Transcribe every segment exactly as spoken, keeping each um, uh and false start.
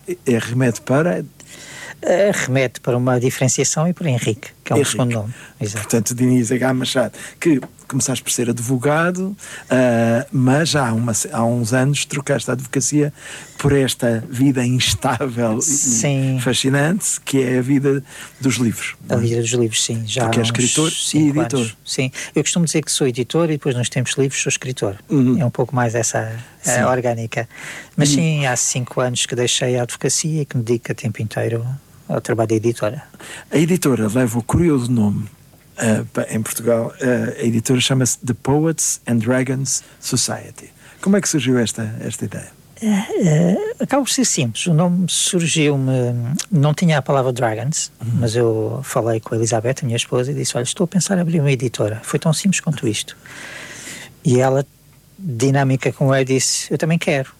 é remete para... Uh, remete para uma diferenciação e para Henrique, que é um Henrique. segundo nome. Exato. Portanto, Diniz H. Machado, que começaste por ser advogado, uh, mas já há, uma, há uns anos trocaste a advocacia por esta vida instável sim. e fascinante, que é a vida dos livros. A vida dos livros, sim. Já Porque é escritor e editor. Anos. Sim, eu costumo dizer que sou editor e depois nos tempos livres sou escritor. Uhum. É um pouco mais essa a orgânica. Mas uhum. sim, há cinco anos que deixei a advocacia e que me dedico a tempo inteiro ao trabalho da editora. A editora leva o curioso nome, uh, em Portugal, uh, a editora chama-se The Poets and Dragons Society. Como é que surgiu esta, esta ideia? Uh, uh, acaba por ser simples. O nome surgiu-me, não tinha a palavra Dragons, uhum. mas eu falei com a Elizabeth, a minha esposa, e disse, olha, estou a pensar em abrir uma editora. Foi tão simples quanto isto. E ela, dinâmica como eu, disse, eu também quero.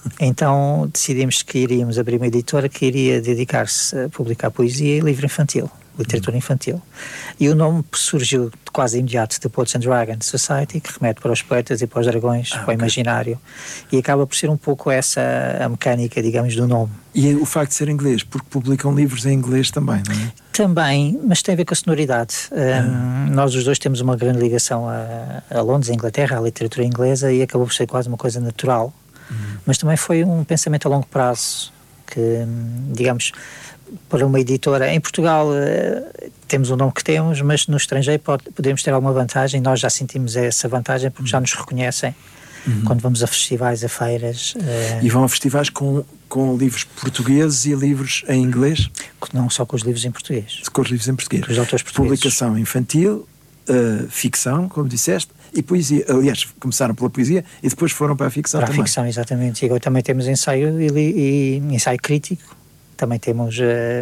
Então decidimos que iríamos abrir uma editora que iria dedicar-se a publicar poesia e livro infantil, literatura infantil. E o nome surgiu quase imediato de Poets and Dragons Society, que remete para os poetas e para os dragões, ah, para o okay. imaginário. E acaba por ser um pouco essa a mecânica, digamos, do nome. E o facto de ser inglês, porque publicam livros em inglês também, não é? Também, mas tem a ver com a sonoridade. Ah. Um, nós os dois temos uma grande ligação a, a Londres, a Inglaterra, à literatura inglesa, e acabou por ser quase uma coisa natural. Uhum. Mas também foi um pensamento a longo prazo que, digamos, para uma editora em Portugal uh, temos o nome que temos, mas no estrangeiro pode, podemos ter alguma vantagem. Nós já sentimos essa vantagem porque uhum. já nos reconhecem uhum. quando vamos a festivais, a feiras. Uh, e vão a festivais com, com livros portugueses e livros em inglês? Não só com os livros em português. Com os livros em português. Com os autores portugueses. Publicação infantil, uh, ficção, como disseste, e poesia. Aliás, começaram pela poesia e depois foram para a ficção para também. Para a ficção, exatamente. E agora também temos ensaio e, e ensaio crítico. Também temos uh,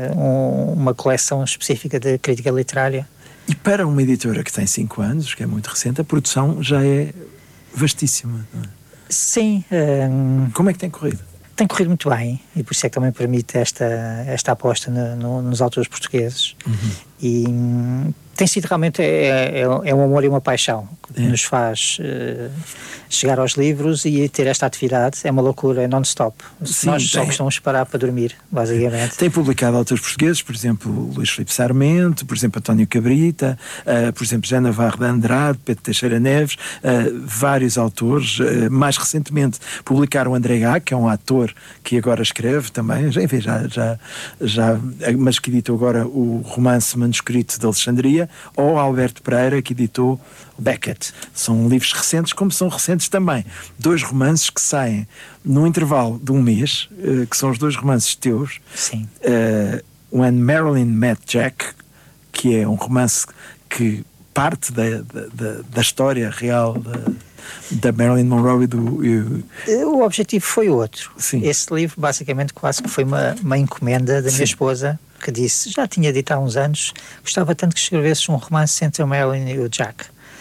um, uma coleção específica de crítica literária. E para uma editora que tem cinco anos, que é muito recente, a produção já é vastíssima. Não é? Sim. Um, Como é que tem corrido? Tem corrido muito bem, e por isso é que também permite esta, esta aposta no, no, nos autores portugueses. Uhum. E hum, tem sido realmente é, é, é um amor e uma paixão que é. nos faz uh, chegar aos livros e ter esta atividade. É uma loucura, é non-stop. Sim, nós só costumamos parar para dormir, basicamente. Tem publicado autores portugueses, por exemplo, Luís Filipe Sarmento, por exemplo, António Cabrita, uh, por exemplo, Jana Navarro de Andrade, Pedro Teixeira Neves, uh, vários autores. Uh, mais recentemente publicaram André Gá, que é um ator que agora escreve também, enfim, já, já, já, mas que editou agora o romance manuscrito de Alexandria, ou Alberto Pereira, que editou Beckett. São livros recentes, como são recentes também dois romances que saem num intervalo de um mês, uh, que são os dois romances teus. Sim. Uh, When Marilyn Met Jack, que é um romance que parte da, da, da história real da, da Marilyn Monroe e do... E... O objetivo foi outro. Sim. Esse livro basicamente quase que foi uma, uma encomenda da minha Sim. esposa, que disse, já tinha dito há uns anos, gostava tanto que escrevesse um romance entre a Marilyn e o Jack.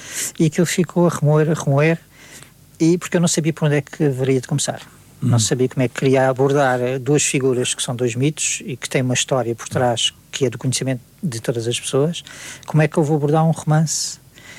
E aquilo ficou a remoer, a remoer, e porque eu não sabia por onde é que haveria de começar. Hum. Não sabia como é que queria abordar duas figuras que são dois mitos e que têm uma história por trás que é do conhecimento de todas as pessoas. Como é que eu vou abordar um romance?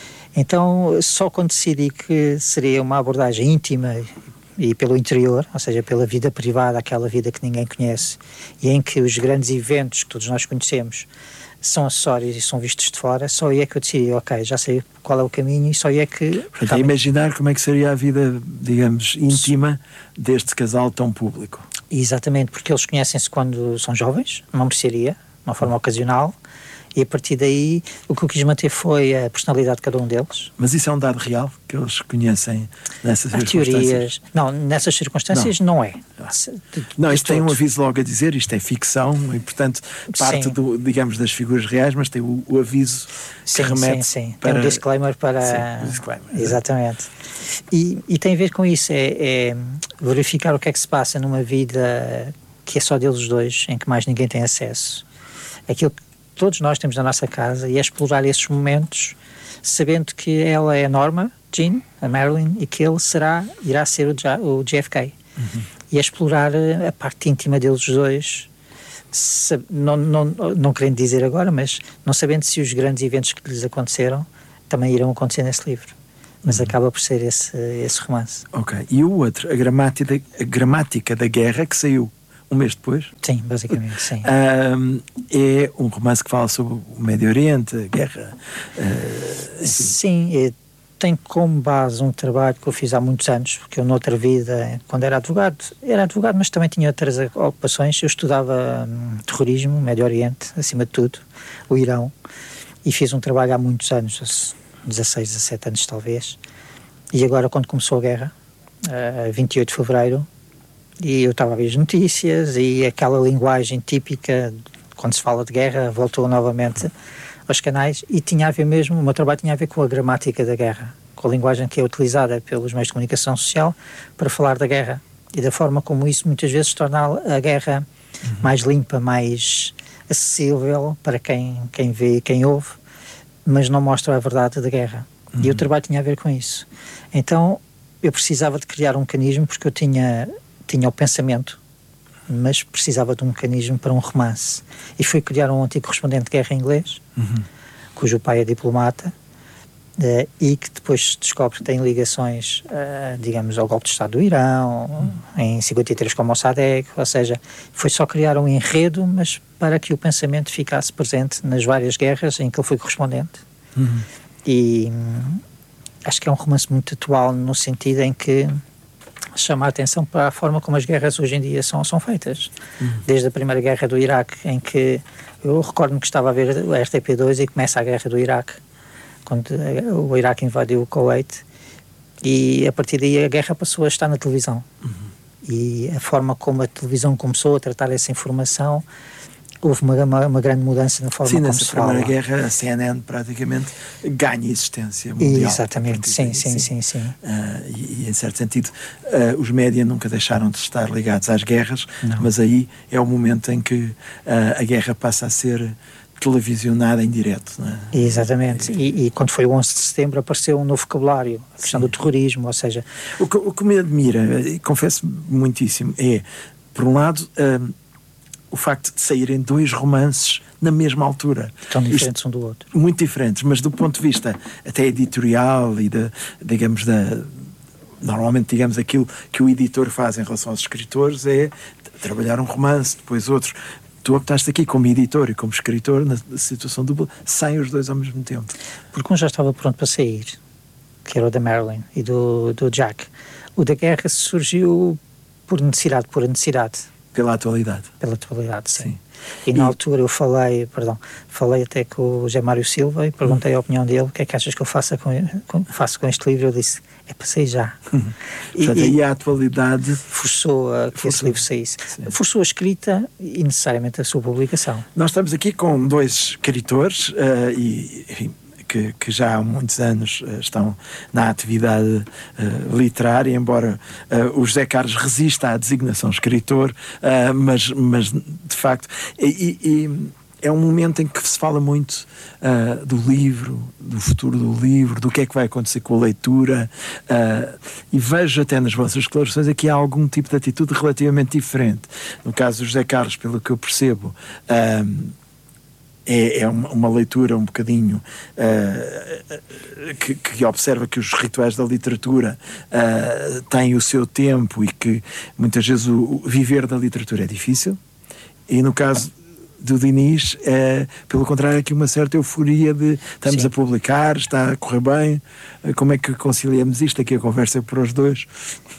Então, só quando decidi que seria uma abordagem íntima e pelo interior, ou seja, pela vida privada, aquela vida que ninguém conhece, e em que os grandes eventos que todos nós conhecemos são acessórios e são vistos de fora, só aí é que eu decidi, ok, já sei qual é o caminho, e só aí é que... Portanto, é imaginar como é que seria a vida, digamos, íntima deste casal tão público. Exatamente, porque eles conhecem-se quando são jovens, numa mercearia, de uma forma ocasional, e a partir daí o que eu quis manter foi a personalidade de cada um deles. Mas isso é um dado real que eles conhecem nessas Há circunstâncias? Teorias. Não, nessas circunstâncias não, não é. De, não, isto tem um aviso logo a dizer, isto é ficção e portanto parte do, digamos, das figuras reais, mas tem o, o aviso que sim, remete sim, sim. para... Tem um disclaimer para... Sim, um disclaimer. Exatamente. E, e tem a ver com isso, é, é verificar o que é que se passa numa vida que é só deles os dois, em que mais ninguém tem acesso. Aquilo que todos nós temos na nossa casa, e é explorar esses momentos, sabendo que ela é a Norma Jean, a Marilyn, e que ele será, irá ser o, J, o J F K. Uhum. E é explorar a parte íntima deles dois, sab, não, não, não querendo dizer agora, mas não sabendo se os grandes eventos que lhes aconteceram também irão acontecer nesse livro. Mas uhum. acaba por ser esse, esse romance. Ok. E o outro, a gramática, a gramática da guerra, que saiu um mês depois. Sim, basicamente, sim. Um, é um romance que fala sobre o Médio Oriente, a guerra. Uh, sim, é, tem como base um trabalho que eu fiz há muitos anos, porque eu noutra vida, quando era advogado, era advogado, mas também tinha outras ocupações. Eu estudava hum, terrorismo, Médio Oriente, acima de tudo, o Irão, e fiz um trabalho há muitos anos, dezasseis, dezassete anos talvez, e agora quando começou a guerra, uh, vinte e oito de fevereiro, e eu estava a ver as notícias e aquela linguagem típica quando se fala de guerra voltou novamente aos canais, e tinha a ver mesmo, o meu trabalho tinha a ver com a gramática da guerra, com a linguagem que é utilizada pelos meios de comunicação social para falar da guerra e da forma como isso muitas vezes torna a guerra uhum. mais limpa, mais acessível para quem, quem vê e quem ouve, mas não mostra a verdade da guerra. Uhum. E o trabalho tinha a ver com isso. Então eu precisava de criar um mecanismo, porque eu tinha, tinha o pensamento, mas precisava de um mecanismo para um romance. E fui criar um antigo correspondente de guerra em inglês, uhum. cujo pai é diplomata, uh, e que depois descobre que tem ligações, uh, digamos, ao golpe de Estado do Irão, uhum. em cinquenta e três com o Mossadegh, ou seja, foi só criar um enredo, mas para que o pensamento ficasse presente nas várias guerras em que ele foi correspondente. Uhum. E hum, acho que é um romance muito atual, no sentido em que chama a atenção para a forma como as guerras hoje em dia são, são feitas. Uhum. Desde a primeira guerra do Iraque, em que eu recordo-me que estava a ver o R T P dois e começa a guerra do Iraque, quando o Iraque invadiu o Kuwait, e a partir daí a guerra passou a estar na televisão. Uhum. E a forma como a televisão começou a tratar essa informação, houve uma, uma, uma grande mudança na forma sim, como se fala. Sim, nessa primeira guerra a C N N praticamente ganha existência mundial. Exatamente, sim, sim, sim, sim. Uh, e, e em certo sentido uh, os média nunca deixaram de estar ligados às guerras, não. Mas aí é o momento em que uh, a guerra passa a ser televisionada em direto, não é? Exatamente, e, e quando foi o onze de setembro apareceu um novo vocabulário, a questão sim. do terrorismo, ou seja... O que, o que me admira, e confesso muitíssimo, é, por um lado... Uh, o facto de saírem dois romances na mesma altura. Tão diferentes Isto, um do outro. Muito diferentes, mas do ponto de vista até editorial e da, digamos, da... Normalmente, digamos, aquilo que o editor faz em relação aos escritores é trabalhar um romance, depois outro. Tu optaste aqui como editor e como escritor, na situação dupla, saem os dois ao mesmo tempo. Porque um já estava pronto para sair, que era o da Marilyn e do, do Jack. O da guerra surgiu por necessidade, por necessidade. Pela atualidade. Pela atualidade, sim. sim. E, e na altura eu falei, perdão, falei até com o José Mário Silva e perguntei hum. a opinião dele, o que é que achas que eu faço com, com, faço com este livro? Ele disse, é para sair já. Hum. E, Portanto, aí a atualidade forçou a que forçou. esse livro saísse. Sim. Forçou a escrita e necessariamente a sua publicação. Nós estamos aqui com dois escritores uh, e, enfim, Que, que já há muitos anos uh, estão na atividade uh, literária, embora uh, o José Carlos resista à designação escritor, uh, mas, mas de facto e, e é um momento em que se fala muito uh, do livro, do futuro do livro, do que é que vai acontecer com a leitura, uh, e vejo até nas vossas declarações aqui há algum tipo de atitude relativamente diferente. No caso do José Carlos, pelo que eu percebo, uh, É, é uma, uma leitura um bocadinho uh, que, que observa que os rituais da literatura uh, têm o seu tempo e que muitas vezes o, o viver da literatura é difícil, e no caso do Diniz, uh, pelo contrário, aqui uma certa euforia de estamos Sim. a publicar, está a correr bem. Uh, como é que conciliamos isto? Aqui a conversa é para os dois.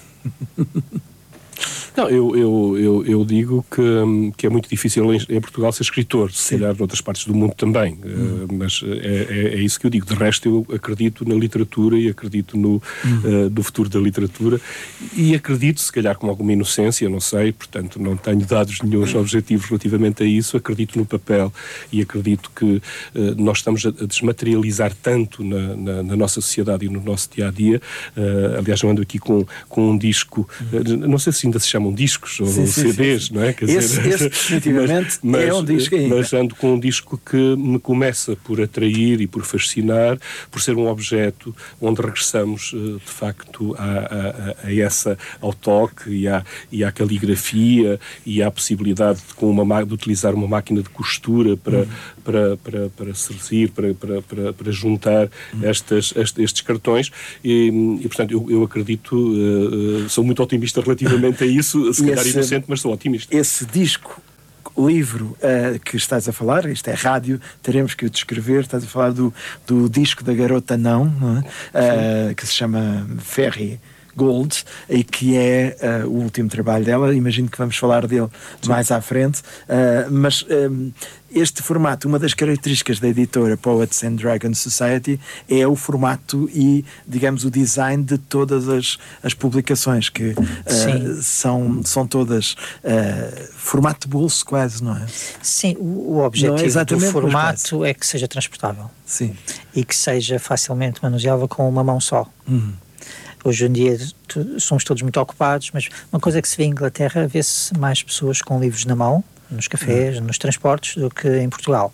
Não, eu, eu, eu, eu digo que, que é muito difícil em, em Portugal ser escritor, se calhar noutras partes do mundo também, hum. uh, mas é, é, é isso que eu digo. De resto, eu acredito na literatura e acredito no, hum. uh, no futuro da literatura, e acredito, se calhar com alguma inocência, não sei, portanto não tenho dados nenhuns objetivos relativamente a isso, acredito no papel e acredito que uh, nós estamos a, a desmaterializar tanto na, na, na nossa sociedade e no nosso dia-a-dia. Uh, aliás, eu ando aqui com, com um disco, uh, não sei se ainda se chamam discos ou sim, C Ds, sim, sim. não é? Quer esse, dizer, esse definitivamente mas, é um disco ainda. Mas ando com um disco que me começa por atrair e por fascinar, por ser um objeto onde regressamos de facto a, a, a essa, ao toque e à, e à caligrafia e à possibilidade de, com uma, de utilizar uma máquina de costura para, hum. para, para, para seduzir, para, para, para, para juntar hum. estas, estes, estes cartões e, e portanto eu, eu acredito, uh, sou muito otimista relativamente a isso. sou, se calhar, esse, inocente, mas sou otimista. Esse disco, livro uh, que estás a falar, isto é rádio, teremos que o descrever, estás a falar do, do disco da Garota Não, não é? uh, que se chama Ferry Gold, e que é uh, o último trabalho dela. Imagino que vamos falar dele Sim. mais à frente, uh, mas um, este formato, uma das características da editora Poets and Dragons Society é o formato e, digamos, o design de todas as, as publicações, que uh, são, são todas uh, formato de bolso quase, não é? Sim, o, o objetivo é do formato é que seja transportável. Sim. E que seja facilmente manuseável com uma mão só. Uhum. Hoje em dia tu, somos todos muito ocupados, mas uma coisa que se vê em Inglaterra, vê-se mais pessoas com livros na mão, nos cafés, uhum. nos transportes, do que em Portugal.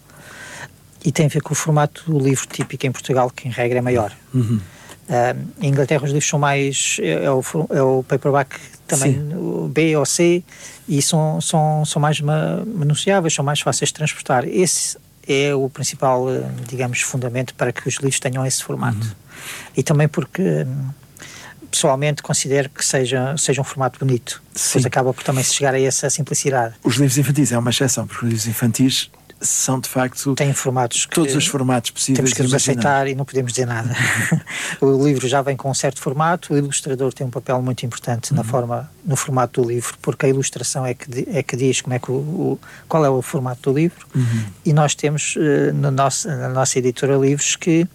E tem a ver com o formato do livro típico em Portugal, que em regra é maior. Uhum. Uh, em Inglaterra os livros são mais, é, é, o, é o paperback também, o B ou C, e são, são, são mais manuseáveis, são mais fáceis de transportar. Esse é o principal, digamos, fundamento para que os livros tenham esse formato. Uhum. E também porque... pessoalmente considero que seja, seja um formato bonito. Sim. Depois acaba por também se chegar a essa simplicidade. Os livros infantis é uma exceção, porque os livros infantis são de facto... Têm formatos que... Todos os formatos possíveis. Temos que nos aceitar e não podemos dizer nada. O livro já vem com um certo formato, o ilustrador tem um papel muito importante uhum. na forma, no formato do livro, porque a ilustração é que, é que diz como é que o, o, qual é o formato do livro. Uhum. E nós temos uh, no nosso, na nossa editora livros que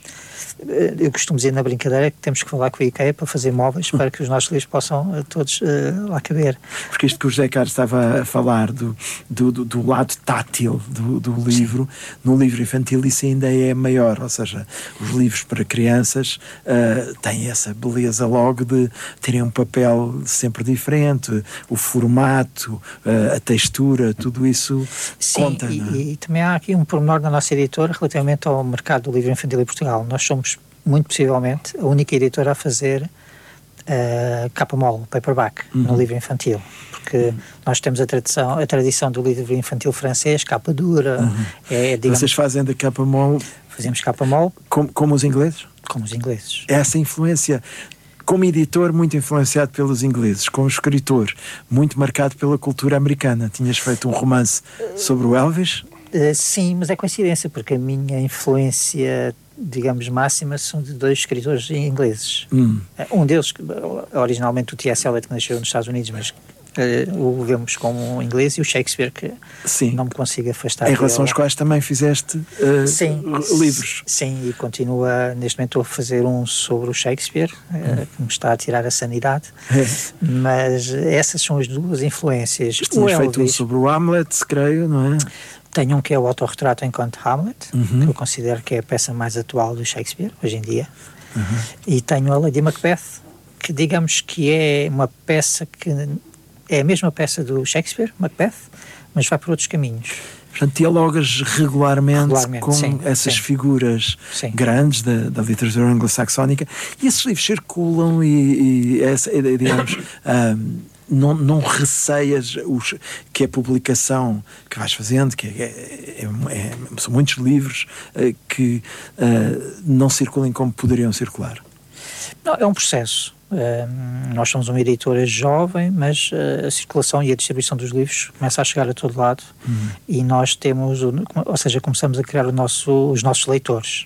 eu costumo dizer na brincadeira que temos que falar com a IKEA para fazer móveis para que os nossos livros possam uh, todos uh, lá caber. Porque isto que o José Carlos estava a falar do, do, do, do lado tátil do, do livro, Sim. no livro infantil isso ainda é maior, ou seja, os livros para crianças uh, têm essa beleza logo de terem um papel sempre diferente, o formato, uh, a textura, tudo isso Sim, conta. E, não é? e também há aqui um pormenor na nossa editora relativamente ao mercado do livro infantil em Portugal. Nós somos muito possivelmente a única editora a fazer uh, capa mole, paperback, uhum. no livro infantil, porque uhum. nós temos a tradição, a tradição do livro infantil francês, capa dura. Uhum. É, digamos, Vocês fazem da capa mole? Fazemos capa mole. Como, como os ingleses? Como os ingleses. Essa influência, como editor, muito influenciado pelos ingleses, como escritor, muito marcado pela cultura americana. Tinhas feito um romance sobre o Elvis? Uh, sim, mas é coincidência, porque a minha influência, digamos, máxima são de dois escritores ingleses. Hum. Um deles, originalmente o T S Eliot, que nasceu nos Estados Unidos, mas uh, o vemos como um inglês, e o Shakespeare, que sim. não me consigo afastar. Em relação aos quais também fizeste uh, sim, livros. Sim, e continua, neste momento estou a fazer um sobre o Shakespeare, uh, que me está a tirar a sanidade, é. Mas essas são as duas influências. Tinhas feito um sobre o Hamlet, creio, não é? Tenho um que é o autorretrato enquanto Hamlet, uhum. que eu considero que é a peça mais atual do Shakespeare, hoje em dia. Uhum. E tenho a Lady Macbeth, que digamos que é uma peça que é a mesma peça do Shakespeare, Macbeth, mas vai por outros caminhos. Portanto, dialogas regularmente, regularmente com sim, essas sim. figuras sim. grandes da, da literatura anglo-saxónica, e esses livros circulam e, e essa, digamos... um, Não, não receias os, que a publicação que vais fazendo, que é, é, é, são muitos livros uh, que uh, não circulem como poderiam circular? Não, é um processo. Uh, nós somos uma editora jovem, mas uh, a circulação e a distribuição dos livros começa a chegar a todo lado, uhum. e nós temos, ou seja, começamos a criar o nosso, os nossos leitores.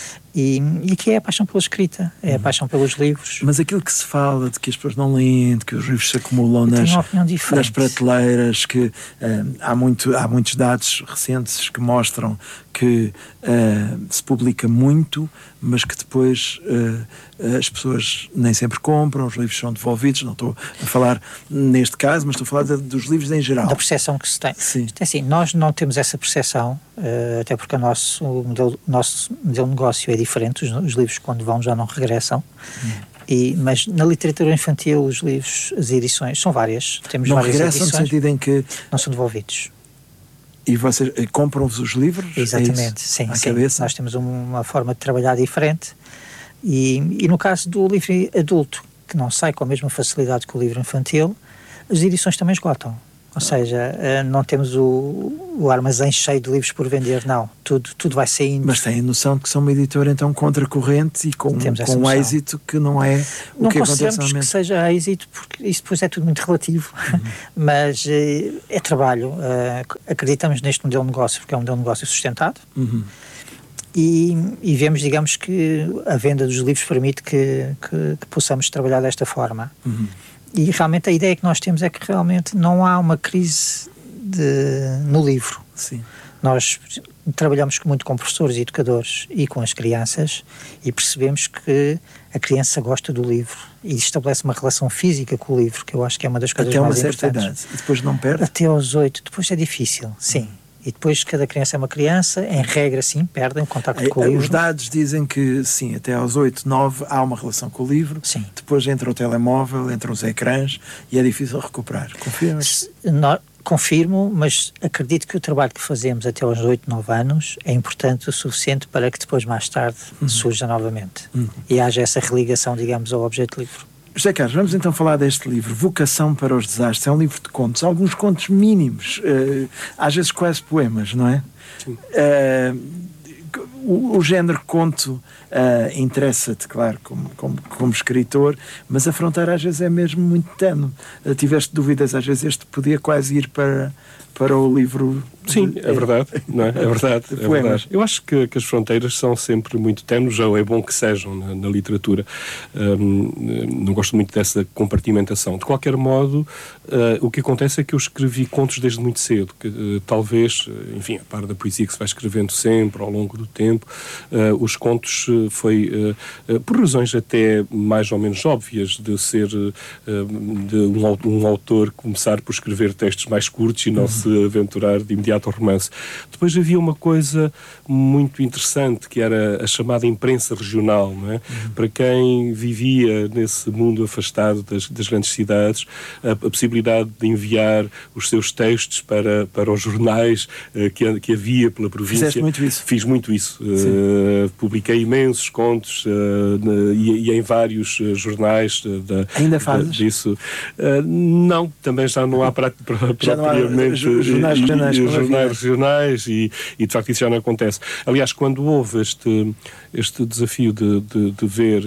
E, e que é a paixão pela escrita, é a paixão pelos livros. Mas aquilo que se fala de que as pessoas não leem, de que os livros se acumulam nas, nas prateleiras, que uh, há, muito, há muitos dados recentes que mostram que uh, se publica muito, mas que depois uh, as pessoas nem sempre compram, os livros são devolvidos. Não estou a falar neste caso, mas estou a falar de, dos livros em geral. Da percepção que se tem. Sim. É assim, nós não temos essa percepção, uh, até porque o nosso modelo, nosso modelo de negócio é diferente, os, os livros quando vão já não regressam. Hum. E, mas na literatura infantil os livros, as edições, são várias. Temos não várias regressam edições, no sentido em que... Não são devolvidos. E vocês compram-vos os livros? Exatamente, é sim, à sim. Cabeça? Nós temos uma forma de trabalhar diferente, e, e no caso do livro adulto, que não sai com a mesma facilidade que o livro infantil, as edições também esgotam. Ou seja, não temos o, o armazém cheio de livros por vender, não. Tudo, tudo vai saindo. Mas têm a noção de que são uma editora então contracorrente e com, com um êxito que não é o não que acontece consideramos normalmente. que seja êxito, porque isso depois é tudo muito relativo. Uhum. Mas é, é trabalho. Uh, acreditamos neste modelo de negócio, porque é um modelo de negócio sustentado. Uhum. E, e vemos, digamos, que a venda dos livros permite que, que, que possamos trabalhar desta forma. Uhum. E realmente a ideia que nós temos é que realmente não há uma crise de, no livro. Sim. Nós trabalhamos muito com professores e educadores e com as crianças e percebemos que a criança gosta do livro e estabelece uma relação física com o livro, que eu acho que é uma das coisas mais importantes. Até uma certa idade. E depois não perde? Até aos oito. Depois é difícil, sim. Uhum. E depois cada criança é uma criança, em regra sim, perdem o contacto com o livro. Os dados dizem que sim, até aos oito, nove há uma relação com o livro, sim. Depois entra o telemóvel, entram os ecrãs e é difícil recuperar. Confirmas? Não, confirmo, mas acredito que o trabalho que fazemos até aos oito, nove anos é importante o suficiente para que depois mais tarde uhum. surja novamente uhum. e haja essa religação, digamos, ao objeto livro. José Carlos, vamos então falar deste livro, Vocação para os Desastres. É um livro de contos, alguns contos mínimos, uh, às vezes quase poemas, não é? Sim. Uh, o, o género conto uh, interessa-te, claro, como, como, como escritor, mas a fronteira às vezes é mesmo muito tenue. Uh, tiveste dúvidas, às vezes este podia quase ir para, para o livro... Sim, é verdade, não é? É verdade, é verdade. Eu acho que, que as fronteiras são sempre muito tenues, ou é bom que sejam na, na literatura. Um, não gosto muito dessa compartimentação. De qualquer modo, uh, o que acontece é que eu escrevi contos desde muito cedo, que uh, talvez, enfim, a par da poesia que se vai escrevendo sempre ao longo do tempo, uh, os contos uh, foi, uh, uh, por razões até mais ou menos óbvias, de ser uh, de um, um autor começar por escrever textos mais curtos e não uhum. se aventurar de imediato ao romance. Depois havia uma coisa muito interessante, que era a chamada imprensa regional, não é? Uhum. Para quem vivia nesse mundo afastado das, das grandes cidades, a, a possibilidade de enviar os seus textos para, para os jornais uh, que, que havia pela província. Fizeste muito isso? Fiz muito isso. Uh, publiquei imensos contos uh, na, e, e em vários uh, jornais uh, da, ainda fazes? Da, disso. Uh, não, também já não há pra, pra, já propriamente não há, jornais regionais, jornais regionais e, e de facto isso já não acontece. Aliás, quando houve este, este desafio de, de, de ver,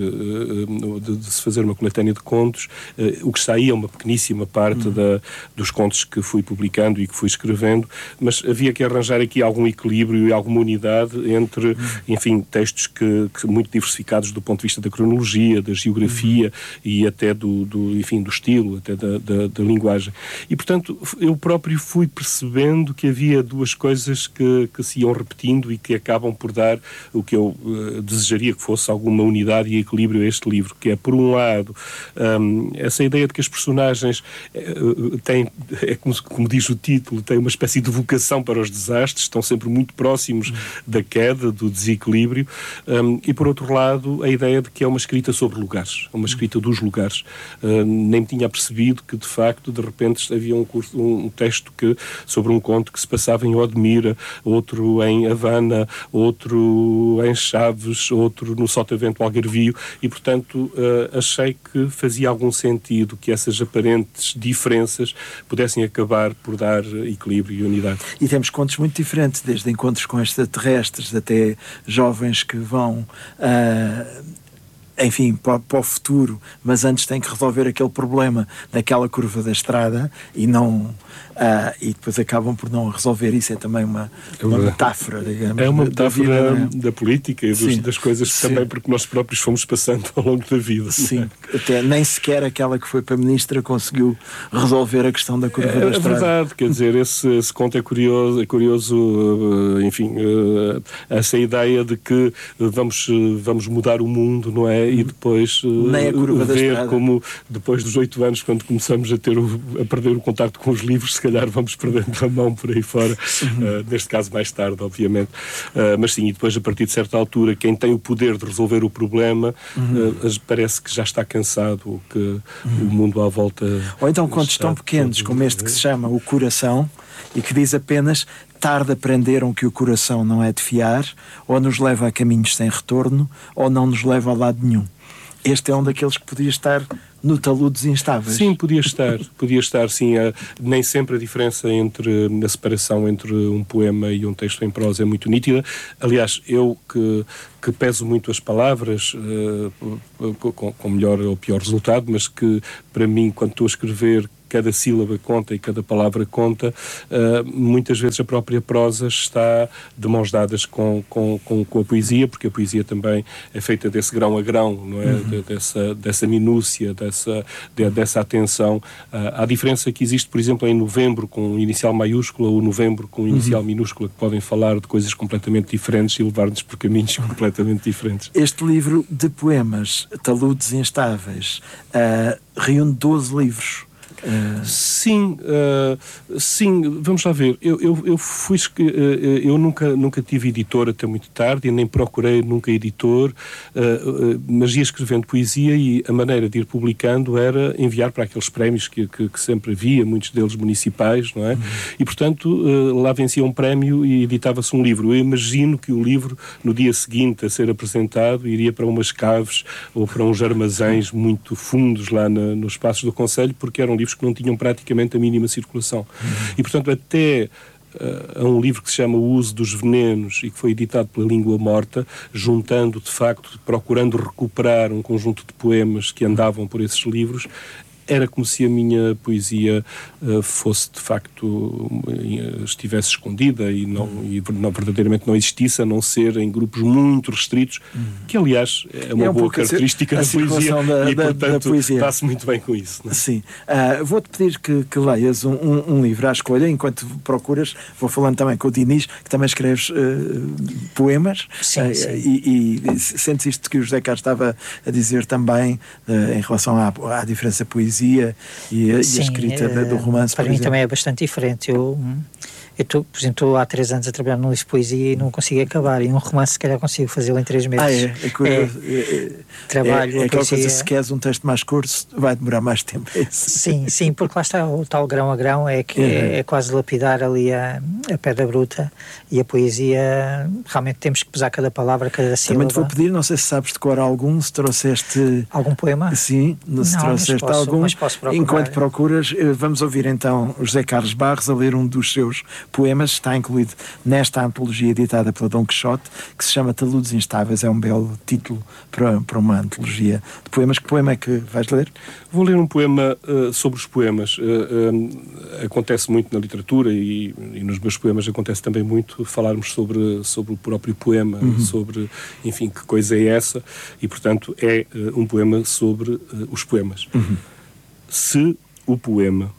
de, de se fazer uma coletânea de contos, o que saía uma pequeníssima parte uhum. da, dos contos que fui publicando e que fui escrevendo, mas havia que arranjar aqui algum equilíbrio e alguma unidade entre, uhum. enfim, textos que, que muito diversificados do ponto de vista da cronologia, da geografia uhum. e até do, do, enfim, do estilo, até da, da, da linguagem. E, portanto, eu próprio fui percebendo que havia duas coisas que, que se iam repetindo e que acabam por dar o que eu uh, desejaria que fosse alguma unidade e equilíbrio a este livro, que é, por um lado, um, essa ideia de que as personagens uh, têm, é como, como diz o título, têm uma espécie de vocação para os desastres, estão sempre muito próximos uhum. da queda, do desequilíbrio, um, e, por outro lado, a ideia de que é uma escrita sobre lugares, uma escrita dos lugares. Uh, nem me tinha percebido que, de facto, de repente havia um, curso, um texto que, sobre um conto que se passava em Odmira, outro em Havana, outro em Chaves, outro no Sotavento Algarvio, e portanto uh, achei que fazia algum sentido que essas aparentes diferenças pudessem acabar por dar equilíbrio e unidade. E temos contos muito diferentes, desde encontros com extraterrestres até jovens que vão uh, enfim, para, para o futuro, mas antes têm que resolver aquele problema daquela curva da estrada e não uh, e depois acabam por não resolver. Isso é também uma, uma metáfora, digamos. É uma da, metáfora da, vida, da política e dos, das coisas sim. também porque nós próprios fomos passando ao longo da vida. Sim, é? Até nem sequer aquela que foi para a ministra conseguiu resolver a questão da curva é, da estrada. É verdade, quer dizer, esse, esse conto é curioso, é curioso, enfim, essa ideia de que vamos, vamos mudar o mundo, não é? E depois nem a curva da ver estrada. Como depois dos oito anos, quando começamos a ter o, a perder o contacto com os livros, se calhar vamos perdendo a mão por aí fora, uhum. uh, neste caso mais tarde, obviamente. Uh, mas sim, e depois a partir de certa altura, quem tem o poder de resolver o problema, uhum. uh, parece que já está cansado, ou que uhum. o mundo à volta... Ou então contos tão pequenos todo, como este que se chama O Coração, e que diz apenas: tarde aprenderam que o coração não é de fiar, ou nos leva a caminhos sem retorno, ou não nos leva a lado nenhum. Este é um daqueles que podia estar no Taludes Instáveis. Sim, podia estar, podia estar, sim. A, nem sempre a diferença entre, a separação entre um poema e um texto em prosa é muito nítida. Aliás, eu que, que peso muito as palavras, uh, com, com melhor ou pior resultado, mas que, para mim, quando estou a escrever, cada sílaba conta e cada palavra conta, uh, muitas vezes a própria prosa está de mãos dadas com, com, com, com a poesia, porque a poesia também é feita desse grão a grão, não é? Uhum. De, dessa, dessa minúcia, dessa, de, dessa atenção. Uh, há diferença que existe, por exemplo, em novembro com inicial maiúscula ou novembro com inicial uhum. minúscula, que podem falar de coisas completamente diferentes e levar-nos por caminhos completamente diferentes. Este livro de poemas, Taludes Instáveis, uh, reúne doze livros. Uh... Sim, uh, sim, vamos lá ver. Eu, eu, eu fui uh, eu nunca, nunca tive editor até muito tarde e nem procurei nunca editor, uh, uh, mas ia escrevendo poesia e a maneira de ir publicando era enviar para aqueles prémios que, que, que sempre havia, muitos deles municipais, não é? Uhum. E portanto uh, lá vencia um prémio e editava-se um livro. Eu imagino que o livro no dia seguinte a ser apresentado iria para umas caves ou para uns armazéns muito fundos lá na, nos espaços do Conselho, porque eram livros que não tinham praticamente a mínima circulação. Uhum. E, portanto, até uh, a um livro que se chama O Uso dos Venenos e que foi editado pela Língua Morta, juntando, de facto, procurando recuperar um conjunto de poemas que andavam por esses livros, era como se a minha poesia uh, fosse, de facto, uh, estivesse escondida e, não, e não, verdadeiramente não existisse, a não ser em grupos muito restritos, uhum. que, aliás, é uma é um boa característica da poesia da, e, da, portanto, está-se muito bem com isso. Não é? Sim. Uh, vou-te pedir que, que leias um, um, um livro à escolha, enquanto procuras. Vou falando também com o Dinis, que também escreves uh, poemas. Sim, uh, sim. E, e sentes isto que o José Carlos estava a dizer também, uh, em relação à, à diferença poesia e a, Sim, e a escrita uh, do romance. Para mim exemplo. Também é bastante diferente. Eu, eu tô, por exemplo, estou há três anos a trabalhar num livro de poesia e não consigo acabar. E um romance, se calhar, consigo fazê-lo em três meses. Ah, é? É curioso. É, é, trabalho, é, é aquela poesia... coisa, se queres um texto mais curto, vai demorar mais tempo. É isso. Sim, sim, porque lá está o tal grão a grão, é que é, é quase lapidar ali a, a pedra bruta, e a poesia, realmente temos que pesar cada palavra, cada sílaba. Também te vou pedir, não sei se sabes decorar algum, se trouxeste... Algum poema? Sim, se não, trouxeste mas posso, algum. Mas posso procurar. Enquanto procuras, vamos ouvir então o José Carlos Barros a ler um dos seus poemas, está incluído nesta antologia editada pela Dom Quixote, que se chama Taludes Instáveis. É um belo título para, para uma antologia de poemas. Que poema é que vais ler? Vou ler um poema uh, sobre os poemas. Uh, uh, acontece muito na literatura e, e nos meus poemas acontece também muito falarmos sobre, sobre o próprio poema, uhum. sobre, enfim, que coisa é essa, e portanto é uh, um poema sobre uh, os poemas. Uhum. Se o poema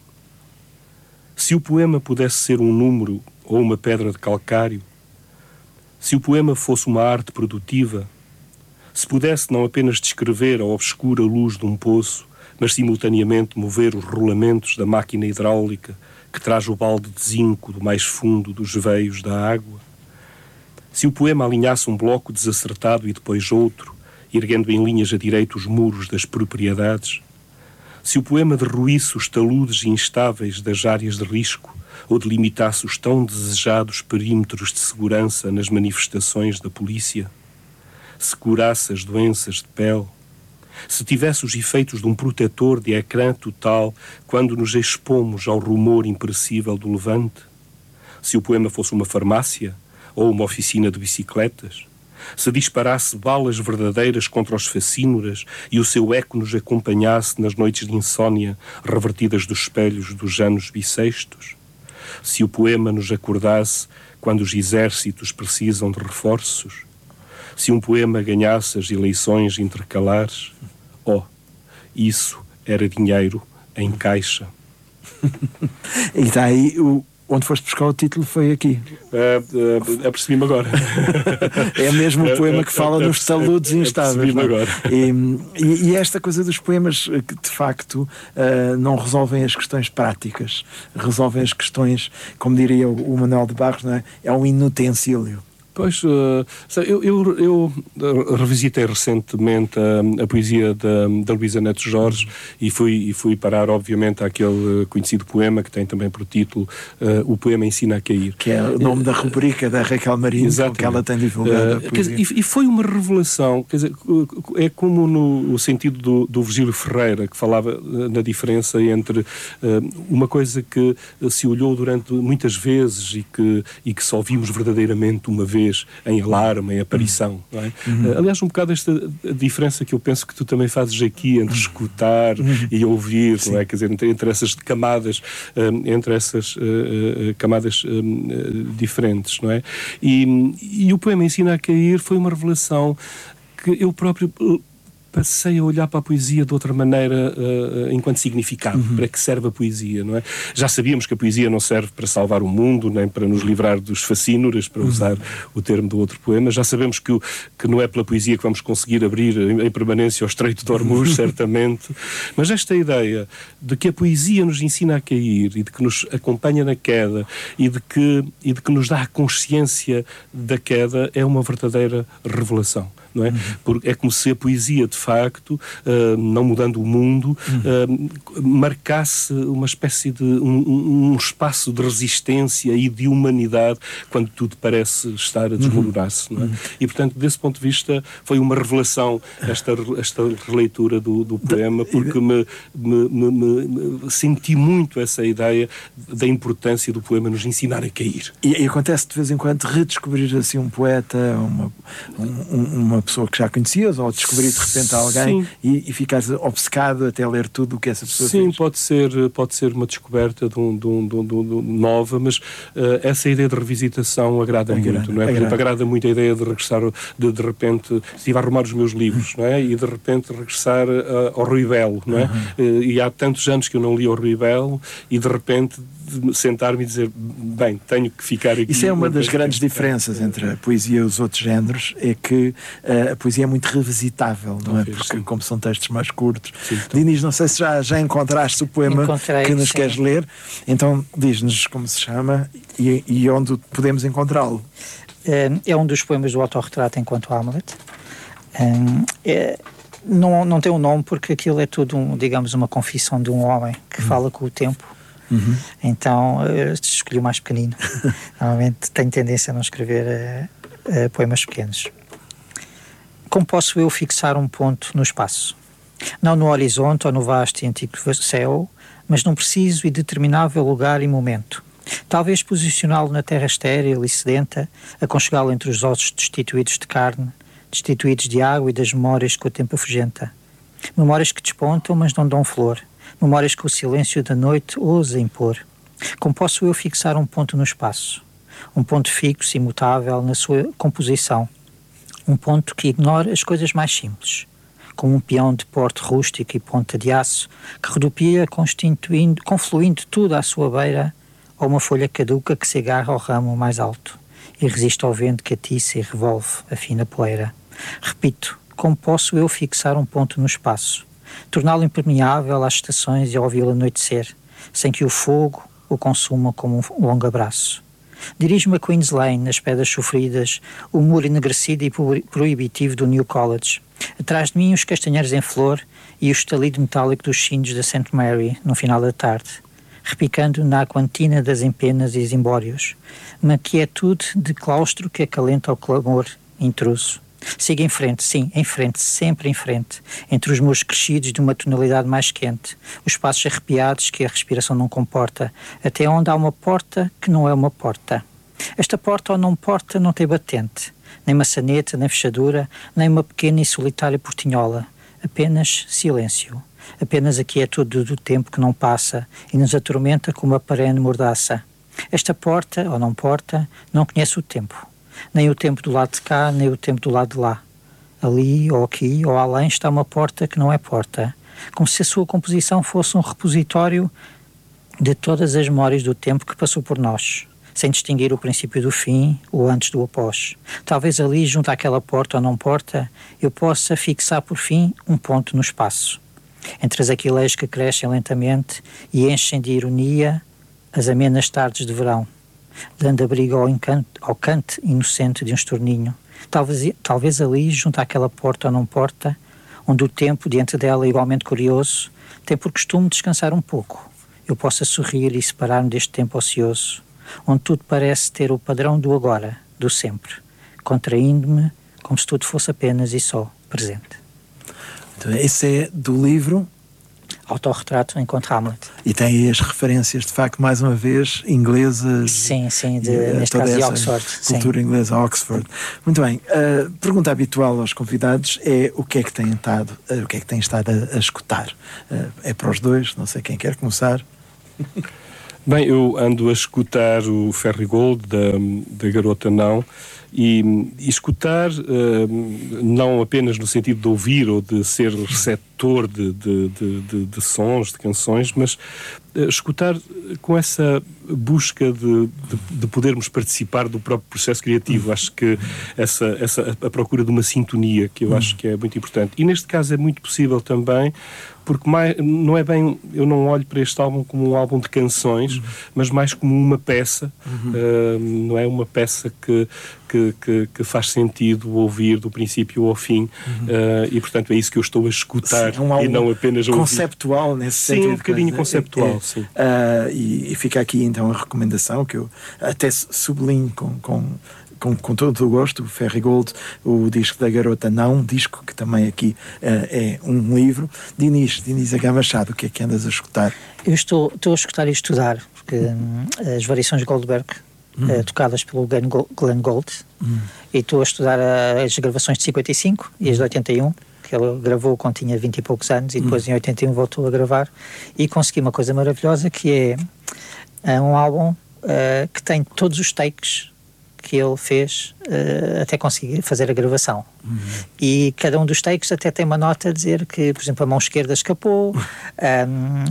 se o poema pudesse ser um número ou uma pedra de calcário, se o poema fosse uma arte produtiva, se pudesse não apenas descrever a obscura luz de um poço, mas simultaneamente mover os rolamentos da máquina hidráulica que traz o balde de zinco do mais fundo dos veios da água, se o poema alinhasse um bloco desacertado e depois outro, erguendo em linhas a direito os muros das propriedades, se o poema derruísse os taludes instáveis das áreas de risco ou delimitasse os tão desejados perímetros de segurança nas manifestações da polícia, se curasse as doenças de pele, se tivesse os efeitos de um protetor de ecrã total quando nos expomos ao rumor imperecível do levante, se o poema fosse uma farmácia ou uma oficina de bicicletas, se disparasse balas verdadeiras contra os facínoras e o seu eco nos acompanhasse nas noites de insónia revertidas dos espelhos dos anos bissextos, se o poema nos acordasse quando os exércitos precisam de reforços, se um poema ganhasse as eleições intercalares, oh, isso era dinheiro em caixa. E está aí o onde foste buscar o título foi aqui. Uh, uh, apercebi-me agora. É mesmo um poema que fala uh, uh, nos taludes instáveis. Apercebi-me agora. E, e, e esta coisa dos poemas que de facto uh, não resolvem as questões práticas, resolvem as questões, como diria o, o Manuel de Barros, não é? É um inutensílio. Pois, uh, eu, eu, eu revisitei recentemente a, a poesia da, da Luísa Neto Jorge e fui, e fui parar, obviamente, àquele conhecido poema que tem também por título uh, O Poema Ensina a Cair. Que é o nome uh, da rubrica da Raquel Marinho, com que ela tem divulgado uh, a poesia. Dizer, e, e foi uma revelação, quer dizer, é como no, no sentido do, do Virgílio Ferreira, que falava na diferença entre uh, uma coisa que se olhou durante muitas vezes e que, e que só vimos verdadeiramente uma vez em alarme, em aparição. Não é? Uhum. Aliás, um bocado esta diferença que eu penso que tu também fazes aqui entre escutar uhum. e ouvir, não é? Quer dizer, entre, entre essas camadas, um, entre essas uh, uh, camadas um, diferentes, não é? E, e o Poema Ensina a Cair foi uma revelação que eu próprio passei a olhar para a poesia de outra maneira uh, enquanto significado, uhum. para que serve a poesia, não é? Já sabíamos que a poesia não serve para salvar o mundo, nem para nos livrar dos facínoras, para usar uhum. o termo do outro poema. Já sabemos que, o, que não é pela poesia que vamos conseguir abrir em, em permanência o Estreito de Hormuz, uhum. certamente. Mas esta ideia de que a poesia nos ensina a cair e de que nos acompanha na queda e de que, e de que nos dá a consciência da queda é uma verdadeira revelação. Não é? Uhum. Porque é como se a poesia, de facto, uh, não mudando o mundo, uhum. uh, marcasse uma espécie de um, um espaço de resistência e de humanidade quando tudo parece estar a desmoronar-se. Uhum. Não é? E, portanto, desse ponto de vista, foi uma revelação esta, esta releitura do, do poema, porque me, me, me, me senti muito essa ideia da importância do poema nos ensinar a cair. E, e acontece de vez em quando redescobrir assim um poeta, uma, um, uma pessoa que já conhecias, ou descobrir de repente alguém e, e ficares obcecado até ler tudo o que essa pessoa Sim, fez. pode ser, pode ser uma descoberta de um, de um, de um, de um, nova, mas uh, essa ideia de revisitação agrada muito, não é? Por exemplo, agrada muito a ideia de regressar, de, de repente, estive a arrumar os meus livros, não é? E de repente regressar uh, ao Rui Belo, não é? Uhum. Uh, e há tantos anos que eu não li o Rui Belo e de repente sentar-me e dizer, bem, tenho que ficar aqui. Isso é uma das grandes diferenças entre a poesia e os outros géneros, é que uh, a poesia é muito revisitável, não é? Porque sim. como são textos mais curtos. Sim, então. Dinis, não sei se já, já encontraste o poema Encontrei, que nos sim. queres ler, então diz-nos como se chama e, e onde podemos encontrá-lo. É um dos poemas do autorretrato enquanto Hamlet. É, não, não tem um nome porque aquilo é tudo, um, digamos, uma confissão de um homem que hum. fala com o tempo. Uhum. Então eu escolhi o mais pequenino. Normalmente tenho tendência a não escrever uh, uh, poemas pequenos. Como posso eu fixar um ponto no espaço? Não no horizonte ou no vasto e antigo céu, mas num preciso e determinável lugar e momento. Talvez posicioná-lo na terra estéril e sedenta, aconchegá-lo entre os ossos destituídos de carne, destituídos de água e das memórias que o tempo afugenta. Memórias que despontam, mas não dão flor. Memórias que o silêncio da noite ousa impor. Como posso eu fixar um ponto no espaço? Um ponto fixo e imutável na sua composição. Um ponto que ignora as coisas mais simples. Como um peão de porte rústico e ponta de aço que rodopia constituindo, confluindo tudo à sua beira, ou uma folha caduca que se agarra ao ramo mais alto e resiste ao vento que atiça e revolve a fina poeira. Repito, como posso eu fixar um ponto no espaço? Torná-lo impermeável às estações e ao ouvi-lo anoitecer, sem que o fogo o consuma como um longo abraço. Dirijo-me a Queen's Lane, nas pedras sofridas, o muro enegrecido e proibitivo do New College. Atrás de mim os castanheiros em flor e o estalido metálico dos sinos da Saint Mary, no final da tarde, repicando na aquantina das empenas e zimbórios, uma quietude de claustro que acalenta o clamor intruso. Siga em frente, sim, em frente, sempre em frente, entre os muros crescidos de uma tonalidade mais quente, os passos arrepiados que a respiração não comporta, até onde há uma porta que não é uma porta. Esta porta ou não porta não tem batente, nem maçaneta, nem fechadura, nem uma pequena e solitária portinhola, apenas silêncio, apenas a quietude do tempo que não passa e nos atormenta como uma perene mordaça. Esta porta ou não porta não conhece o tempo. Nem o tempo do lado de cá, nem o tempo do lado de lá. Ali, ou aqui, ou além está uma porta que não é porta, como se a sua composição fosse um repositório de todas as memórias do tempo que passou por nós, sem distinguir o princípio do fim, o antes do após. Talvez ali, junto àquela porta ou não porta, eu possa fixar por fim um ponto no espaço, entre as aquileias que crescem lentamente e enchem de ironia as amenas tardes de verão. dando abrigo ao, encanto, ao canto inocente de um estorninho. Talvez, talvez ali, junto àquela porta ou não porta, onde o tempo, diante dela, igualmente curioso, tem por costume descansar um pouco. Eu possa sorrir e separar-me deste tempo ocioso, onde tudo parece ter o padrão do agora, do sempre, contraindo-me como se tudo fosse apenas e só presente. Então, esse é do livro Autorretrato enquanto Hamlet. E tem aí as referências, de facto, mais uma vez, inglesas. Sim, sim, de, e, neste caso de Oxford. Cultura sim. inglesa, Oxford. Muito bem. A pergunta habitual aos convidados é o que é que têm estado, o que é que têm estado a, a escutar. É para os dois, não sei quem quer começar. Bem, eu ando a escutar o Ferrygold, da, da Garota Não, e, e escutar uh, não apenas no sentido de ouvir ou de ser receptor de, de, de, de, de sons, de canções, mas uh, escutar com essa busca de, de, de podermos participar do próprio processo criativo. Acho que essa, essa, a procura de uma sintonia, que eu acho que é muito importante. E neste caso é muito possível também, porque mais, não é bem, eu não olho para este álbum como um álbum de canções, uhum. mas mais como uma peça, uhum. uh, não é uma peça que, que, que, que faz sentido ouvir do princípio ao fim, uhum. uh, e portanto é isso que eu estou a escutar. Sim, é um álbum e não apenas a ouvir. Conceptual nesse sim, sentido. Sim, um bocadinho é, conceptual, é, sim. Uh, e, e fica aqui então a recomendação que eu até sublinho com... com Com, com todo o gosto, o Ferrygold, o disco da Garota Não, um disco que também aqui uh, é um livro. Dinis, Dinis H. Machado, o que é que andas a escutar? Eu estou, estou a escutar e estudar, porque hum, as variações de Goldberg, hum. uh, tocadas pelo Glenn Gould, Glenn Gould hum. e estou a estudar uh, as gravações de cinquenta e cinco e as de oitenta e um, que ele gravou quando tinha vinte e poucos anos, e depois hum. em oitenta e um voltou a gravar, e consegui uma coisa maravilhosa, que é uh, um álbum uh, que tem todos os takes que ele fez uh, até conseguir fazer a gravação. Uhum. E cada um dos takes até tem uma nota a dizer que, por exemplo, a mão esquerda escapou, um, uh,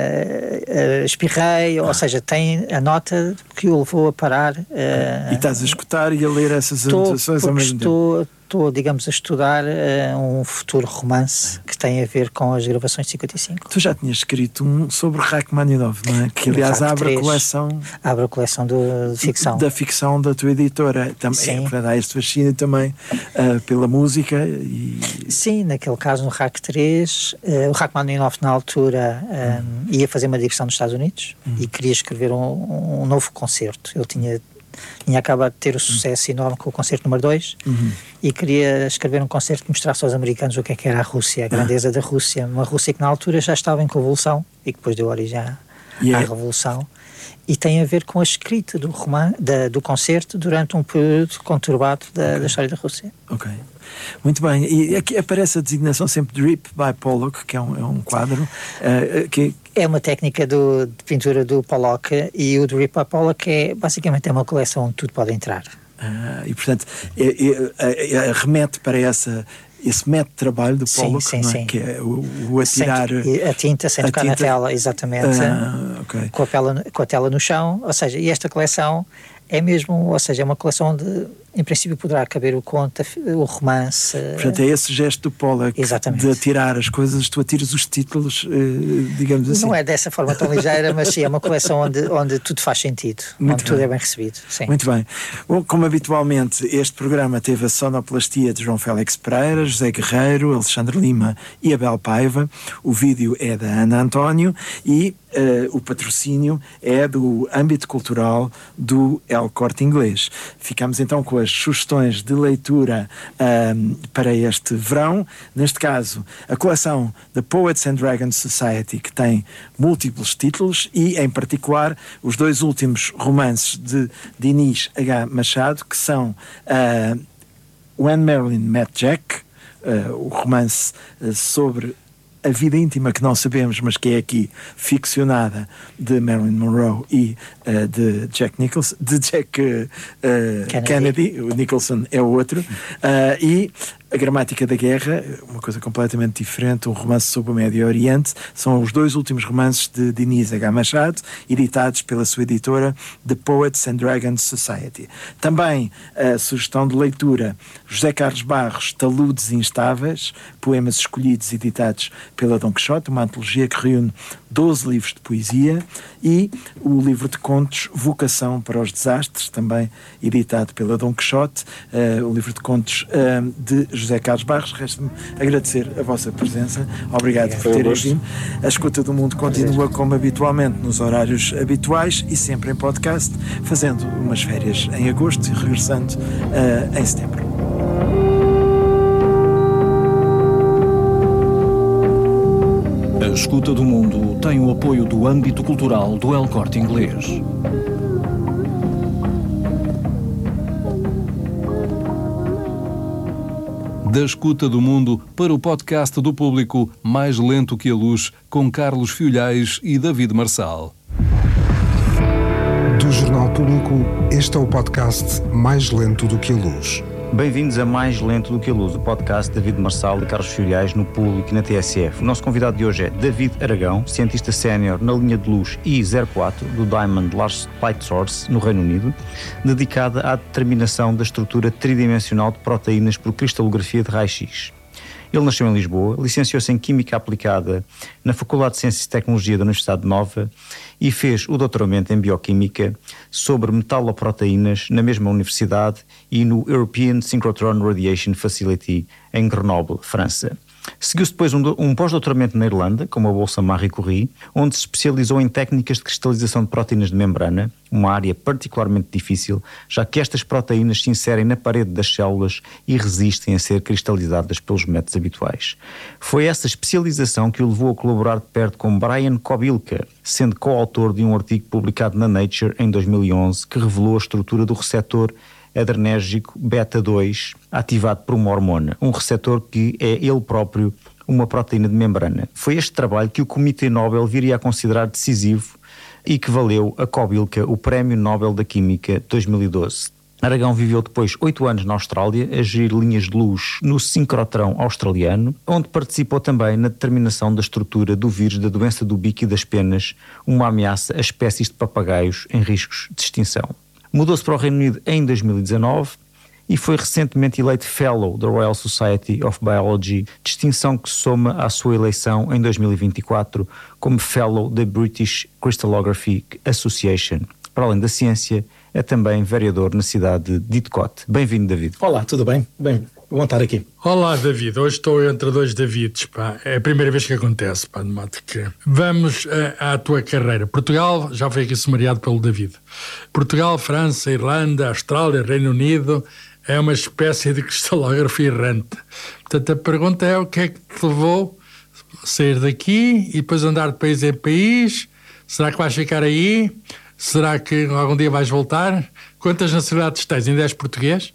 uh, espirrei, ou seja, tem a nota que o levou a parar. Uh, e estás a escutar e a ler essas anotações ao mesmo estou, tempo? Estou, digamos, a estudar uh, um futuro romance que tem a ver com as gravações de cinquenta e cinco. Tu já tinhas escrito um sobre Rachmaninoff, não é? Que, aliás, abre a coleção... Abre a coleção do, de ficção. Da ficção da tua editora. Também, é, portanto, há este fascínio também uh, pela música e... Sim, naquele caso, no R A C três, uh, o Rachmaninoff, na altura, um, ia fazer uma digressão nos Estados Unidos hum. e queria escrever um, um novo concerto. Ele tinha... tinha acabado de ter o sucesso enorme com o concerto número dois uhum. e queria escrever um concerto que mostrasse aos americanos o que é que era a Rússia, a grandeza ah. da Rússia, uma Rússia que na altura já estava em convulsão e que depois deu origem à, yeah. à revolução, e tem a ver com a escrita do, romano, da, do concerto durante um período conturbado da, okay. da história da Rússia. Ok. Muito bem, e aqui aparece a designação sempre Drip by Pollock, que é um, é um quadro uh, que... É uma técnica do, de pintura do Pollock, e o Drip by Pollock é basicamente é uma coleção onde tudo pode entrar. Ah, e portanto é, é, é, remete para essa... esse método de trabalho do Pollock, sim, sim, não é? sim. Que é o, o atirar... Sem, a tinta sem tocar na tela, exatamente. Ah, okay. com, a tela, com a tela no chão, ou seja, e esta coleção é mesmo, ou seja, é uma coleção onde, em princípio, poderá caber o conto, o romance. Portanto, é esse gesto do Pollock exatamente. De atirar as coisas, tu atiras os títulos, digamos assim. Não é dessa forma tão ligeira, mas sim, é uma coleção onde, onde tudo faz sentido, Muito onde bem. Tudo é bem recebido. Sim. Muito bem. Bom, como habitualmente, este programa teve a sonoplastia de João Félix Pereira, José Guerreiro, Alexandre Lima e Abel Paiva. O vídeo é da Ana António e uh, o patrocínio é do âmbito cultural do El Corte Inglês. Ficamos então com as sugestões de leitura um, para este verão. Neste caso, a coleção da Poets and Dragons Society, que tem múltiplos títulos, e em particular os dois últimos romances de Dinis H. Machado, que são uh, When Marilyn Met Jack, uh, o romance uh, sobre a vida íntima que não sabemos, mas que é aqui ficcionada, de Marilyn Monroe e uh, de Jack Nicholson, de Jack uh, uh, Kennedy. Kennedy, o Nicholson é o outro, uh, e A Gramática da Guerra, uma coisa completamente diferente, um romance sobre o Médio Oriente. São os dois últimos romances de Diniz H. Machado, editados pela sua editora The Poets and Dragons Society. Também a sugestão de leitura: José Carlos Barros, Taludes Instáveis, poemas escolhidos e editados pela Dom Quixote, uma antologia que reúne doze livros de poesia, e o livro de contos Vocação para os Desastres, também editado pela Dom Quixote, uh, o livro de contos uh, de José Carlos Barros. Resta-me agradecer a vossa presença. Obrigado por terem vindo. A Escuta do Mundo continua como habitualmente nos horários habituais e sempre em podcast, fazendo umas férias em agosto e regressando uh, em setembro. A Escuta do Mundo tem o apoio do âmbito cultural do El Corte Inglês. Da Escuta do Mundo para o podcast do Público Mais Lento que a Luz, com Carlos Fiolhais e David Marçal. Do Jornal Público, este é o podcast Mais Lento do que a Luz. Bem-vindos a Mais Lento do que a Luz, o podcast de David Marçal e Carlos Fiolhais no Público e na T S F. O nosso convidado de hoje é David Aragão, cientista sénior na linha de luz I zero quatro do Diamond Large Light Source, no Reino Unido, dedicada à determinação da estrutura tridimensional de proteínas por cristalografia de raio-x. Ele nasceu em Lisboa, licenciou-se em Química Aplicada na Faculdade de Ciências e Tecnologia da Universidade Nova e fez o doutoramento em Bioquímica sobre metaloproteínas na mesma universidade e no European Synchrotron Radiation Facility em Grenoble, França. Seguiu-se depois um, um pós-doutoramento na Irlanda, com uma bolsa Marie Curie, onde se especializou em técnicas de cristalização de proteínas de membrana, uma área particularmente difícil, já que estas proteínas se inserem na parede das células e resistem a ser cristalizadas pelos métodos habituais. Foi essa especialização que o levou a colaborar de perto com Brian Kobilka, sendo coautor de um artigo publicado na Nature em dois mil e onze que revelou a estrutura do receptor adrenérgico beta dois ativado por uma hormona, um receptor que é ele próprio uma proteína de membrana. Foi este trabalho que o Comitê Nobel viria a considerar decisivo e que valeu a Kobilka o Prémio Nobel da Química dois mil e doze. Aragão viveu depois oito anos na Austrália a gerir linhas de luz no sincrotrão australiano, onde participou também na determinação da estrutura do vírus da doença do bico e das penas, uma ameaça a espécies de papagaios em riscos de extinção. Mudou-se para o Reino Unido em dois mil e dezanove e foi recentemente eleito Fellow da Royal Society of Biology, distinção que se soma à sua eleição em dois mil e vinte e quatro como Fellow da British Crystallographic Association. Para além da ciência, é também vereador na cidade de Idcot. Bem-vindo, David. Olá, tudo bem? Bem, bom estar aqui. Olá, David. Hoje estou entre dois Davids, pá. É a primeira vez que acontece, pá, de modo que... Vamos à, à tua carreira. Portugal, já foi aqui sumariado pelo David. Portugal, França, Irlanda, Austrália, Reino Unido, é uma espécie de cristalografia errante. Portanto, a pergunta é o que é que te levou a sair daqui e depois andar de país em país? Será que vais ficar aí? Será que algum dia vais voltar? Quantas nacionalidades tens? Ainda és português?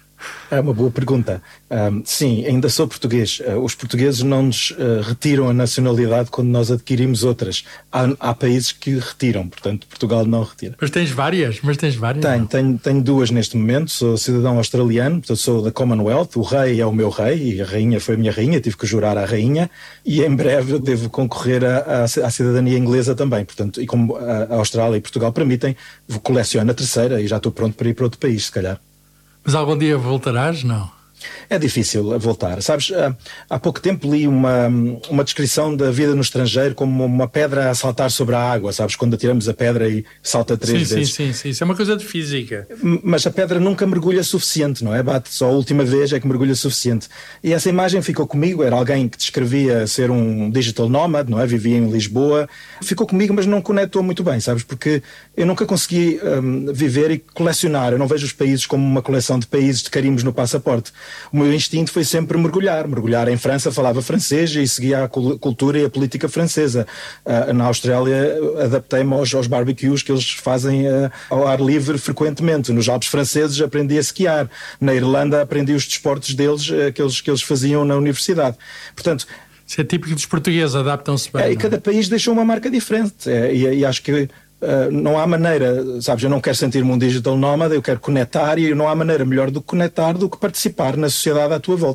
É uma boa pergunta. Um, sim, ainda sou português. Uh, os portugueses não nos uh, retiram a nacionalidade quando nós adquirimos outras. Há, há países que retiram, portanto, Portugal não retira. Mas tens várias? Mas tens várias? Tenho, tenho, tenho duas neste momento. Sou cidadão australiano, portanto, sou da Commonwealth. O rei é o meu rei e a rainha foi a minha rainha. Tive que jurar à rainha e em breve eu devo concorrer à, à cidadania inglesa também. Portanto, e como a, a Austrália e Portugal permitem, coleciono a terceira e já estou pronto para ir para outro país, se calhar. Mas algum dia voltarás? Não. É difícil voltar. Sabes, há pouco tempo li uma, uma descrição da vida no estrangeiro como uma pedra a saltar sobre a água, sabes? Quando atiramos a pedra e salta três sim, vezes. Sim, sim, sim. Isso é uma coisa de física. Mas a pedra nunca mergulha suficiente, não é? Bate só a última vez é que mergulha suficiente. E essa imagem ficou comigo. Era alguém que descrevia ser um digital nomad, não é? Vivia em Lisboa. Ficou comigo, mas não conectou muito bem, sabes? Porque eu nunca consegui um, viver e colecionar. Eu não vejo os países como uma coleção de países de carimbos no passaporte. O meu instinto foi sempre mergulhar. Mergulhar em França, falava francês e seguia a cultura e a política francesa. Uh, na Austrália, adaptei-me aos, aos barbecues que eles fazem uh, ao ar livre frequentemente. Nos Alpes franceses aprendi a esquiar. Na Irlanda aprendi os desportos deles, uh, que, eles, que eles faziam na universidade. Portanto, isso é típico dos portugueses, adaptam-se bem. É, e cada país deixou uma marca diferente. É, e, e acho que Uh, não há maneira, sabes, eu não quero sentir-me um digital nómada, eu quero conectar e não há maneira melhor do que conectar do que participar na sociedade à tua volta.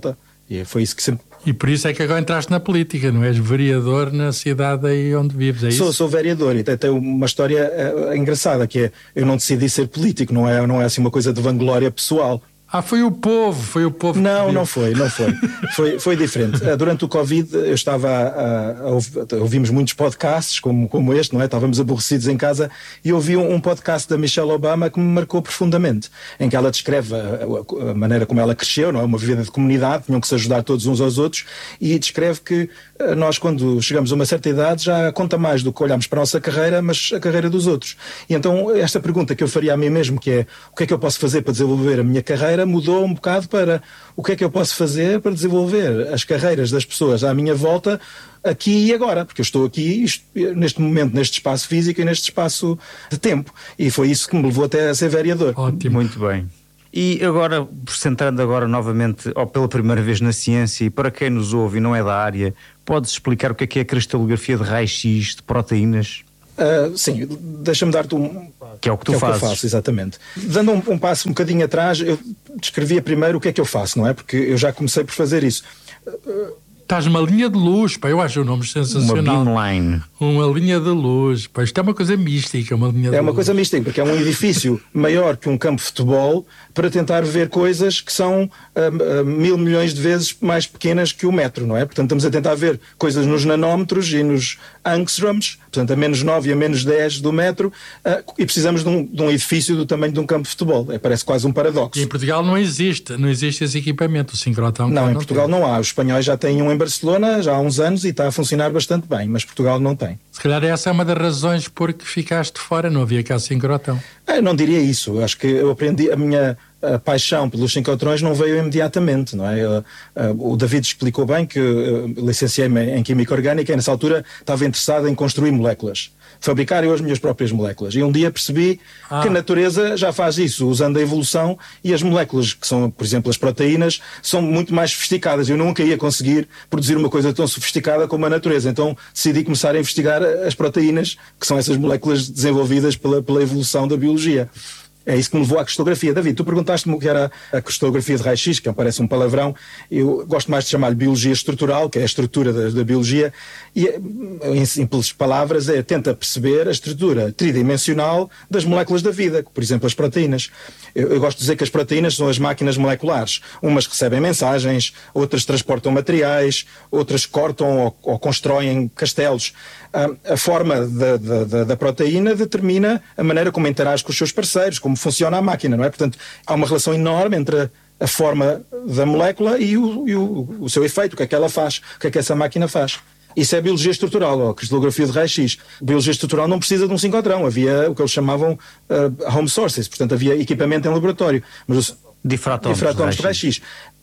E foi isso que sempre... E por isso é que agora entraste na política, não és vereador na cidade aí onde vives, é isso? Sou, sou vereador e tem uma história uh, engraçada, que é, eu não decidi ser político, não é, não é assim uma coisa de vanglória pessoal. Ah, foi o povo, foi o povo. Não, não foi, não foi. foi. Foi diferente. Durante o Covid eu estava a, a, a ouvimos muitos podcasts como, como este, não é? Estávamos aborrecidos em casa e ouvi um, um podcast da Michelle Obama que me marcou profundamente, em que ela descreve a, a maneira como ela cresceu, não é? Uma vida de comunidade, tinham que se ajudar todos uns aos outros, e descreve que nós, quando chegamos a uma certa idade, já conta mais do que olhamos para a nossa carreira, mas a carreira dos outros. E então esta pergunta que eu faria a mim mesmo, que é o que é que eu posso fazer para desenvolver a minha carreira, mudou um bocado para o que é que eu posso fazer para desenvolver as carreiras das pessoas à minha volta aqui e agora, porque eu estou aqui neste momento, neste espaço físico e neste espaço de tempo, e foi isso que me levou até a ser vereador. Ótimo. Muito bem. E agora, centrando agora novamente, ou pela primeira vez na ciência, e para quem nos ouve e não é da área, podes explicar o que é que é a cristalografia de raio-x de proteínas? Uh, sim, deixa-me dar-te um... Que é o que tu que é fazes. O que eu faço, exatamente. Dando um, um passo um bocadinho atrás, eu descrevia primeiro o que é que eu faço, não é? Porque eu já comecei por fazer isso. Uh, Estás numa linha de luz, pá, eu acho o nome sensacional. Uma beamline. Uma linha de luz, pá, isto é uma coisa mística, uma linha de É uma luz. coisa mística, porque é um edifício maior que um campo de futebol para tentar ver coisas que são uh, uh, mil milhões de vezes mais pequenas que o metro, não é? Portanto, estamos a tentar ver coisas nos nanómetros e nos angstroms, portanto, a menos nove e a menos dez do metro, uh, e precisamos de um, de um edifício do tamanho de um campo de futebol. É, parece quase um paradoxo. E em Portugal não existe, não existe esse equipamento, o sincrotão. Não, não em Portugal tem. não há. Os espanhóis já têm um em Barcelona, já há uns anos, e está a funcionar bastante bem, mas Portugal não tem. Se calhar essa é uma das razões porque ficaste fora, não havia cá sincrotão. Eu não diria isso. Eu acho que eu aprendi, a minha a paixão pelos sincrotrões não veio imediatamente, não é? Uh, uh, o David explicou bem que uh, licenciei-me em Química Orgânica e nessa altura estava interessado em construir moléculas, fabricar eu as minhas próprias moléculas, e um dia percebi ah. que a natureza já faz isso, usando a evolução, e as moléculas, que são, por exemplo, as proteínas, são muito mais sofisticadas. Eu nunca ia conseguir produzir uma coisa tão sofisticada como a natureza, então decidi começar a investigar as proteínas, que são essas moléculas desenvolvidas pela, pela evolução da biologia. É isso que me levou à cristografia. David, tu perguntaste-me o que era a cristografia de raio-x, que parece um palavrão. Eu gosto mais de chamar-lhe biologia estrutural, que é a estrutura da, da biologia, e em simples palavras é tenta perceber a estrutura tridimensional das moléculas da vida, por exemplo as proteínas. Eu, eu gosto de dizer que as proteínas são as máquinas moleculares. Umas recebem mensagens, outras transportam materiais, outras cortam ou, ou constroem castelos. A, a forma da, da, da proteína determina a maneira como interage com os seus parceiros, como funciona a máquina, não é? Portanto, há uma relação enorme entre a, a forma da molécula e, o, e o, o seu efeito, o que é que ela faz, o que é que essa máquina faz. Isso é biologia estrutural, ou cristalografia de raio-x. Biologia estrutural não precisa de um sincrotrão, havia o que eles chamavam uh, home sources, portanto havia equipamento em laboratório. Mas o, difratómetros, difratómetros de raio-x.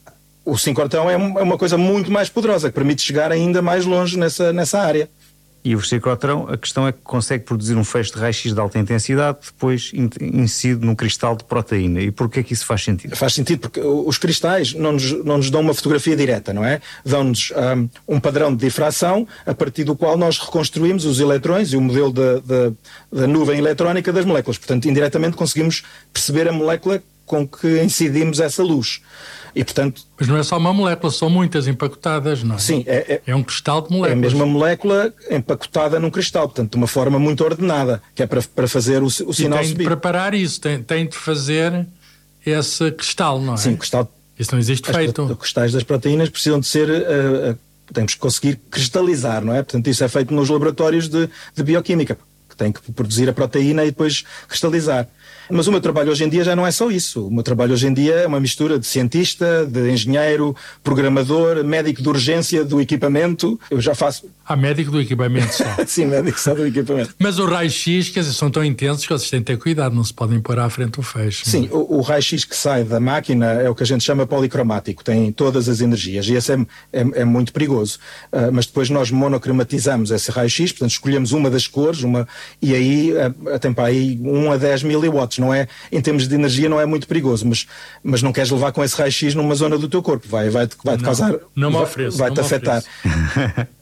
O sincrotrão é uma coisa muito mais poderosa, que permite chegar ainda mais longe nessa, nessa área. E o sincrotrão, a questão é que consegue produzir um feixe de raio-x de alta intensidade, depois incide num cristal de proteína. E porquê que isso faz sentido? Faz sentido porque os cristais não nos, não nos dão uma fotografia direta, não é? Dão-nos um, um padrão de difração a partir do qual nós reconstruímos os eletrões e o modelo da, da, da nuvem eletrónica das moléculas. Portanto, indiretamente conseguimos perceber a molécula com que incidimos essa luz. E, portanto, mas não é só uma molécula, são muitas empacotadas, não é? Sim, é, é, é um cristal de moléculas. É a mesma molécula empacotada num cristal, portanto, de uma forma muito ordenada, que é para, para fazer o, o sinal subir. E tem de preparar isso, tem, tem de fazer esse cristal, não é? Sim, o cristal. Isso não existe as, feito. Os cristais das proteínas precisam de ser... Uh, uh, temos que conseguir cristalizar, não é? Portanto, isso é feito nos laboratórios de, de bioquímica, que tem que produzir a proteína e depois cristalizar. Mas o meu trabalho hoje em dia já não é só isso. O meu trabalho hoje em dia é uma mistura de cientista, de engenheiro, programador, médico de urgência do equipamento. Eu já faço... Ah, médico do equipamento só. Sim, médico só do equipamento. Mas o raio-x, quer dizer, são tão intensos que vocês têm de ter cuidado, não se podem pôr à frente o feixe. Sim, o, o raio-x que sai da máquina é o que a gente chama policromático, tem todas as energias, e esse é, é, é muito perigoso. Uh, mas depois nós monocromatizamos esse raio-x, portanto escolhemos uma das cores, uma, e aí uh, tem para aí um a dez miliwatts. Não é, em termos de energia não é muito perigoso, mas, mas não queres levar com esse raio-x numa zona do teu corpo, vai, vai, vai te não, causar, não me vai, ofereço, vai te afetar.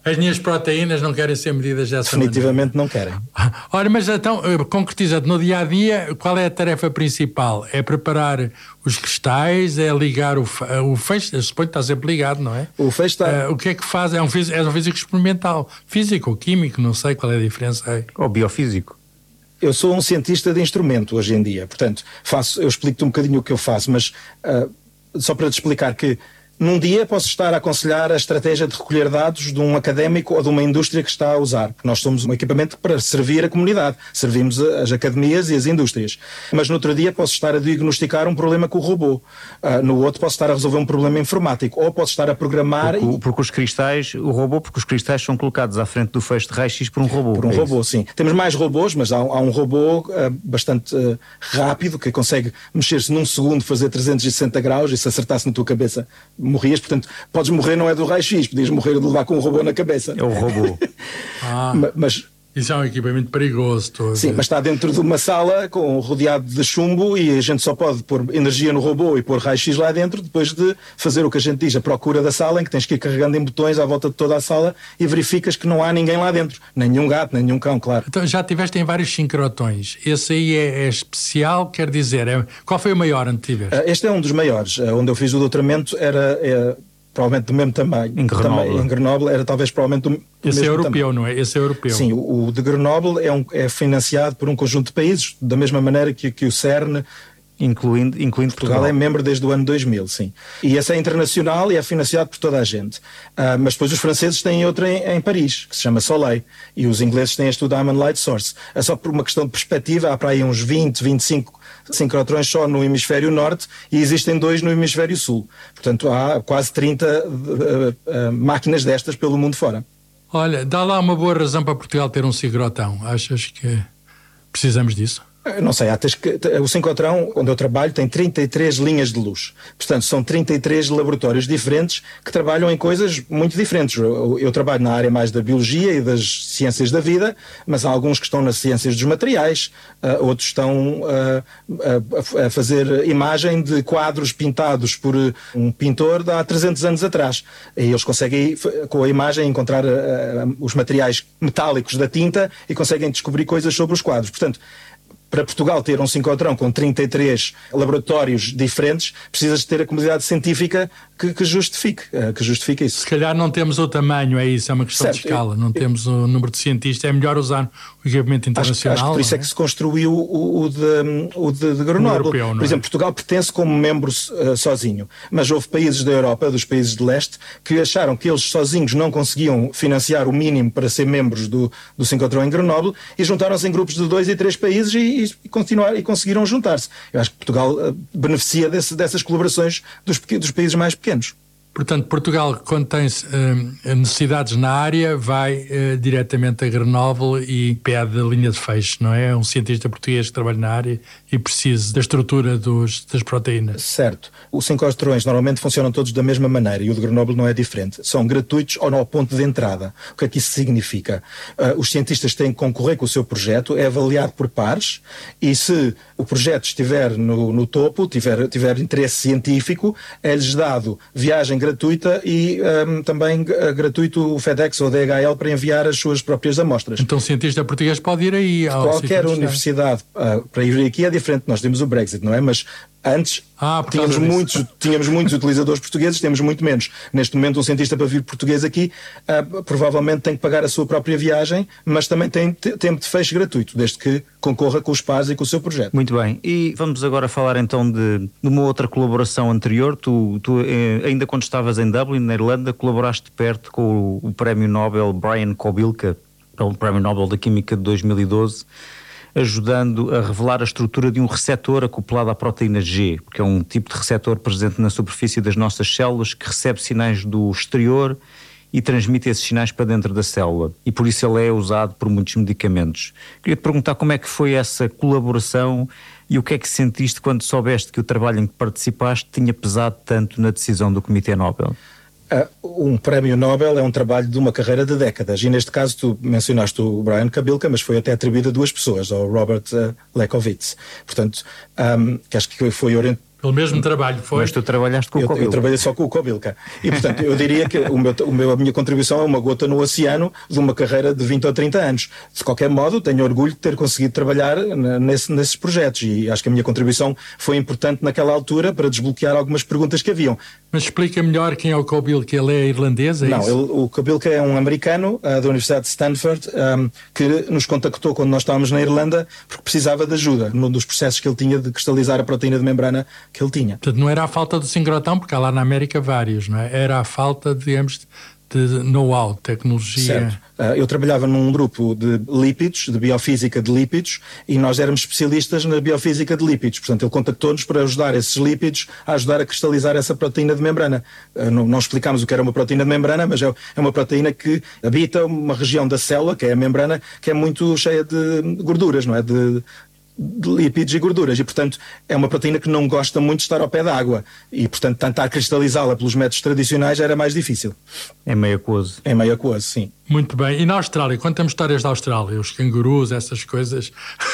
As minhas proteínas não querem ser medidas dessa Definitivamente maneira. não querem. Ora, mas então, concretizando, no dia-a-dia, qual é a tarefa principal? É preparar os cristais, é ligar o, o feixe, eu suponho que está sempre ligado, não é? O feixe está... Uh, o que é que faz? É um, físico, é um físico experimental. Físico ou químico, não sei qual é a diferença aí. Ou biofísico. Eu sou um cientista de instrumento hoje em dia, portanto, faço, eu explico-te um bocadinho o que eu faço, mas uh, só para te explicar que num dia posso estar a aconselhar a estratégia de recolher dados de um académico ou de uma indústria que está a usar, porque nós somos um equipamento para servir a comunidade, servimos as academias e as indústrias. Mas no outro dia posso estar a diagnosticar um problema com o robô, uh, no outro posso estar a resolver um problema informático, ou posso estar a programar... Porque, e... porque os cristais, o robô, porque os cristais são colocados à frente do feixe de raio-x por um robô. Por um é robô, isso? sim. Temos mais robôs, mas há, há um robô uh, bastante uh, rápido, que consegue mexer-se num segundo, fazer trezentos e sessenta graus, e se acertasse na tua cabeça, morrias. Portanto, podes morrer não é do raio-x, podias morrer de levar com um robô na cabeça. É o robô. Ah, mas... Isso é um equipamento perigoso. Sim, mas está dentro de uma sala com rodeado de chumbo e a gente só pode pôr energia no robô e pôr raio-x lá dentro depois de fazer o que a gente diz, a procura da sala, em que tens que ir carregando em botões à volta de toda a sala e verificas que não há ninguém lá dentro. Nenhum gato, nenhum cão, claro. Então já tiveste em vários sincrotões. Esse aí é, é especial, quer dizer, é... qual foi o maior onde tiveste? Este é um dos maiores. Onde eu fiz o doutoramento era... É... provavelmente do mesmo tamanho. Em Grenoble. Também, em Grenoble era talvez provavelmente do, do Esse mesmo é europeu, tamanho. não é? Esse é europeu. Sim, o, o de Grenoble é, um, é financiado por um conjunto de países, da mesma maneira que, que o CERN, incluindo, incluindo Portugal, Portugal. é membro desde o ano dois mil, sim. E esse é internacional e é financiado por toda a gente. Uh, mas depois os franceses têm outro em, em Paris, que se chama Soleil, e os ingleses têm este Diamond Light Source. É só por uma questão de perspectiva, há para aí uns vinte, vinte e cinco sincrotrões só no hemisfério norte e existem dois no hemisfério sul. Portanto, há quase trinta uh, uh, máquinas destas pelo mundo fora. Olha, dá lá uma boa razão para Portugal ter um sincrotrão. Achas que precisamos disso? Não sei, há, tens que, o sincrotrão, onde eu trabalho, tem trinta e três linhas de luz. Portanto, são trinta e três laboratórios diferentes que trabalham em coisas muito diferentes. Eu, eu trabalho na área mais da biologia e das ciências da vida, mas há alguns que estão nas ciências dos materiais, uh, outros estão uh, a, a fazer imagem de quadros pintados por um pintor de há trezentos anos atrás. E eles conseguem, com a imagem, encontrar uh, os materiais metálicos da tinta e conseguem descobrir coisas sobre os quadros. Portanto, para Portugal ter um sincrotrão com trinta e três laboratórios diferentes, precisas ter a comunidade científica que, que justifique, que justifique isso. Se calhar não temos o tamanho, é isso, é uma questão certo. de escala, não temos o número de cientistas, é melhor usar o equipamento internacional. Acho, acho que por isso é? é que se construiu o, o de, o de, de Grenoble. Europeu, por exemplo, é? Portugal pertence como membro uh, sozinho, mas houve países da Europa, dos países de leste, que acharam que eles sozinhos não conseguiam financiar o mínimo para ser membros do, do sincrotrão em Grenoble e juntaram-se em grupos de dois e três países e, e, continuar, e conseguiram juntar-se. Eu acho que Portugal uh, beneficia desse, dessas colaborações dos, dos países mais pequenos. Portanto, Portugal, quando tem uh, necessidades na área, vai uh, diretamente a Grenoble e pede a linha de feixe, não é? Um cientista português que trabalha na área e precisa da estrutura dos, das proteínas. Certo. Os sincrotrões normalmente funcionam todos da mesma maneira e o de Grenoble não é diferente. São gratuitos ou no ponto de entrada. O que é que isso significa? Uh, os cientistas têm que concorrer com o seu projeto, é avaliado por pares e se o projeto estiver no, no topo, tiver, tiver interesse científico, é-lhes dado viagem gratuita e um, também uh, gratuito o FedEx ou o D H L para enviar as suas próprias amostras. Então o cientista português pode ir aí ao qualquer universidade uh, para ir aqui é diferente. Nós temos o Brexit, não é? Mas antes ah, tínhamos, muitos, tínhamos muitos utilizadores portugueses, temos muito menos. Neste momento um cientista para vir português aqui uh, provavelmente tem que pagar a sua própria viagem, mas também tem tempo de fecho gratuito, desde que concorra com os pares e com o seu projeto. Muito bem, e vamos agora falar então de, de uma outra colaboração anterior. Tu, tu eh, ainda quando estavas em Dublin, na Irlanda, colaboraste de perto com o, o Prémio Nobel Brian Kobilka, o Prémio Nobel da Química de dois mil e doze, ajudando a revelar a estrutura de um receptor acoplado à proteína G, que é um tipo de receptor presente na superfície das nossas células que recebe sinais do exterior e transmite esses sinais para dentro da célula. E por isso ele é usado por muitos medicamentos. Queria te perguntar como é que foi essa colaboração e o que é que sentiste quando soubeste que o trabalho em que participaste tinha pesado tanto na decisão do Comitê Nobel? Uh, um prémio Nobel é um trabalho de uma carreira de décadas e neste caso tu mencionaste o Brian Kobilka, mas foi até atribuído a duas pessoas, ao Robert uh, Lekowitz, portanto um, que acho que foi orientado. Pelo mesmo trabalho, foi? Mas tu trabalhaste com eu, o Kobilka. Eu trabalhei só com o Kobilka. E, portanto, eu diria que o meu, o meu, a minha contribuição é uma gota no oceano de uma carreira de vinte ou trinta anos. De qualquer modo, tenho orgulho de ter conseguido trabalhar nesse, nesses projetos e acho que a minha contribuição foi importante naquela altura para desbloquear algumas perguntas que haviam. Mas explica melhor quem é o Kobilka. Ele é irlandês, é Não, isso? ele, o Kobilka é um americano uh, da Universidade de Stanford um, que nos contactou quando nós estávamos na Irlanda porque precisava de ajuda num dos processos que ele tinha de cristalizar a proteína de membrana que ele tinha. Portanto, não era a falta do sincrotão, porque há lá na América vários, não é? Era a falta, digamos, de know-how, tecnologia. Certo. Uh, eu trabalhava num grupo de lípidos, de biofísica de lípidos, e nós éramos especialistas na biofísica de lípidos. Portanto, ele contactou-nos para ajudar esses lípidos a ajudar a cristalizar essa proteína de membrana. Uh, não, não explicámos o que era uma proteína de membrana, mas é, é uma proteína que habita uma região da célula, que é a membrana, que é muito cheia de gorduras, não é? De, de lípidos e gorduras, e portanto é uma proteína que não gosta muito de estar ao pé da água e portanto tentar cristalizá-la pelos métodos tradicionais era mais difícil. É meio aquoso. É meio aquoso, sim. Muito bem. E na Austrália, conta-me histórias da Austrália, os cangurus, essas coisas.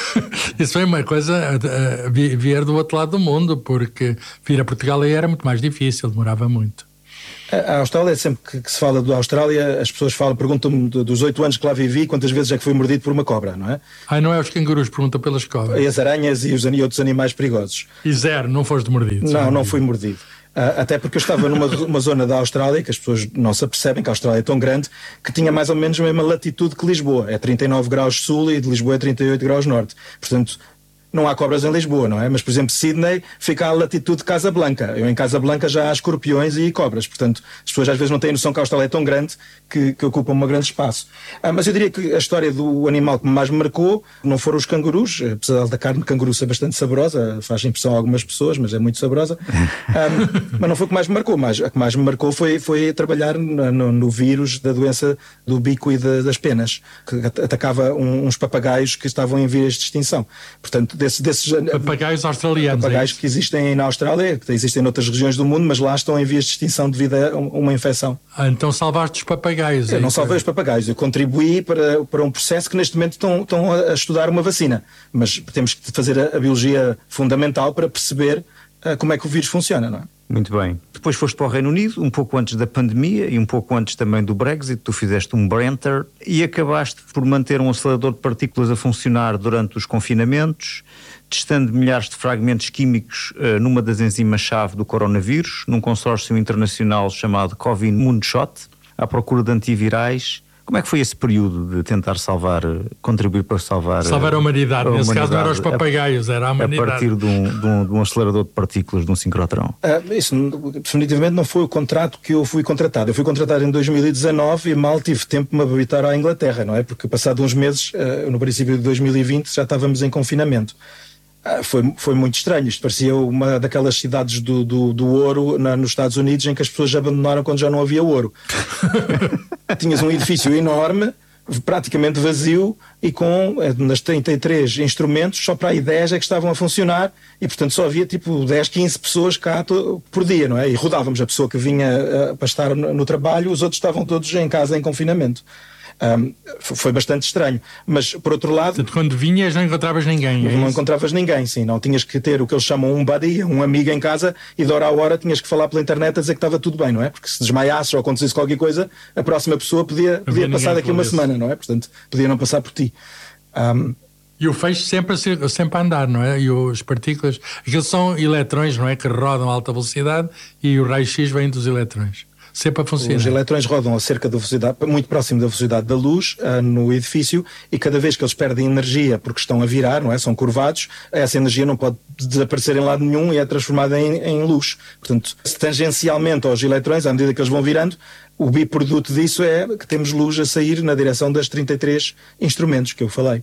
Isso foi uma coisa a, a vir do outro lado do mundo, porque vir a Portugal aí era muito mais difícil, demorava muito. A Austrália, sempre que, que se fala da Austrália, as pessoas falam, perguntam-me dos oito anos que lá vivi, quantas vezes é que fui mordido por uma cobra, não é? Ah, não é os cangurus, perguntam pelas cobras. E as aranhas e os e outros animais perigosos. E zero, não foste mordido? Não, não, não fui mordido. Uh, até porque eu estava numa uma zona da Austrália, que as pessoas não se apercebem que a Austrália é tão grande, que tinha mais ou menos a mesma latitude que Lisboa. É trinta e nove graus sul e de Lisboa é trinta e oito graus norte. Portanto, não há cobras em Lisboa, não é? Mas, por exemplo, Sydney fica à latitude de Casablanca. Eu em Casablanca já há escorpiões e cobras. Portanto, as pessoas às vezes não têm noção que a Austrália é tão grande que, que ocupa um grande espaço. Ah, mas eu diria que a história do animal que mais me marcou não foram os cangurus, apesar da carne de canguru ser bastante saborosa, faz impressão a algumas pessoas, mas é muito saborosa. Ah, mas não foi o que mais me marcou. Mais, a que mais me marcou foi, foi trabalhar no, no, no vírus da doença do bico e de, das penas, que atacava um, uns papagaios que estavam em vias de extinção. Portanto, Desses, desses papagaios australianos. Papagaios é que existem na Austrália, que existem noutras regiões do mundo, mas lá estão em vias de extinção devido a uma infecção. Ah, então salvaste os papagaios. Eu é não isso? salvei os papagaios, eu contribuí para, para um processo que neste momento estão, estão a estudar uma vacina. Mas temos que fazer a, a biologia fundamental para perceber uh, como é que o vírus funciona, não é? Muito bem. Depois foste para o Reino Unido, um pouco antes da pandemia e um pouco antes também do Brexit. Tu fizeste um Brenter e acabaste por manter um acelerador de partículas a funcionar durante os confinamentos, testando milhares de fragmentos químicos uh, numa das enzimas-chave do coronavírus, num consórcio internacional chamado Covid Moonshot, à procura de antivirais. Como é que foi esse período de tentar salvar, contribuir para salvar... Salvar a humanidade. A Nesse humanidade, caso não eram os papagaios, era a humanidade. A partir de um, de um, de um acelerador de partículas, de um sincrotrão. Uh, isso definitivamente não foi o contrato que eu fui contratado. Eu fui contratado em dois mil e dezanove e mal tive tempo de me habilitar à Inglaterra, não é? Porque passado uns meses, uh, no princípio de dois mil e vinte, já estávamos em confinamento. Ah, foi, foi muito estranho, isto parecia uma daquelas cidades do, do, do ouro na, nos Estados Unidos em que as pessoas abandonaram quando já não havia ouro. Tinhas um edifício enorme, praticamente vazio e com nas trinta e três instrumentos só para aí dez é que estavam a funcionar e portanto só havia tipo dez, quinze pessoas cá to, por dia, não é? E rodávamos a pessoa que vinha uh, para estar no, no trabalho, os outros estavam todos em casa em confinamento. Um, foi bastante estranho, mas por outro lado... Portanto, quando vinhas não encontravas ninguém, é Não isso? encontravas ninguém, sim, não tinhas que ter o que eles chamam um buddy, um amigo em casa e de hora a hora tinhas que falar pela internet a dizer que estava tudo bem, não é? Porque se desmaiasses ou acontecesse qualquer coisa, a próxima pessoa podia, podia passar daqui uma semana, não é? Portanto, podia não passar por ti. Um, E o feixe sempre a, sempre a andar, não é? E as partículas, aqueles são eletrões, não é? Que rodam a alta velocidade e o raio-x vem dos eletrões. Sempre a funcionar. Os eletrões rodam a cerca da velocidade, muito próximo da velocidade da luz, uh, no edifício, e cada vez que eles perdem energia porque estão a virar, não é? São curvados, essa energia não pode desaparecer em lado nenhum e é transformada em, em luz. Portanto, tangencialmente aos eletrões, à medida que eles vão virando, o biproduto disso é que temos luz a sair na direção das trinta e três instrumentos que eu falei.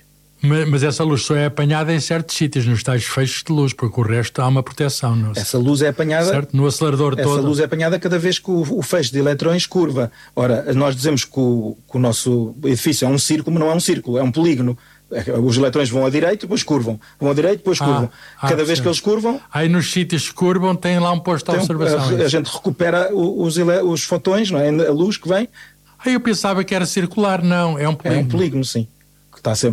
Mas essa luz só é apanhada em certos sítios, nos tais feixes de luz, porque o resto há uma proteção. Não? Essa luz é apanhada... Certo? No acelerador essa todo. Essa luz é apanhada cada vez que o, o feixe de eletrões curva. Ora, nós dizemos que o, que o nosso edifício é um círculo, mas não é um círculo, é um polígono. Os eletrões vão à direita, depois curvam. Vão à direita, depois curvam. Ah, cada ah, vez sim. que eles curvam... Aí nos sítios que curvam tem lá um posto de observação. Um, a, a gente recupera os, os fotões, não é? A luz que vem. Aí eu pensava que era circular, não, é um polígono. É um polígono, sim. Que está sempre...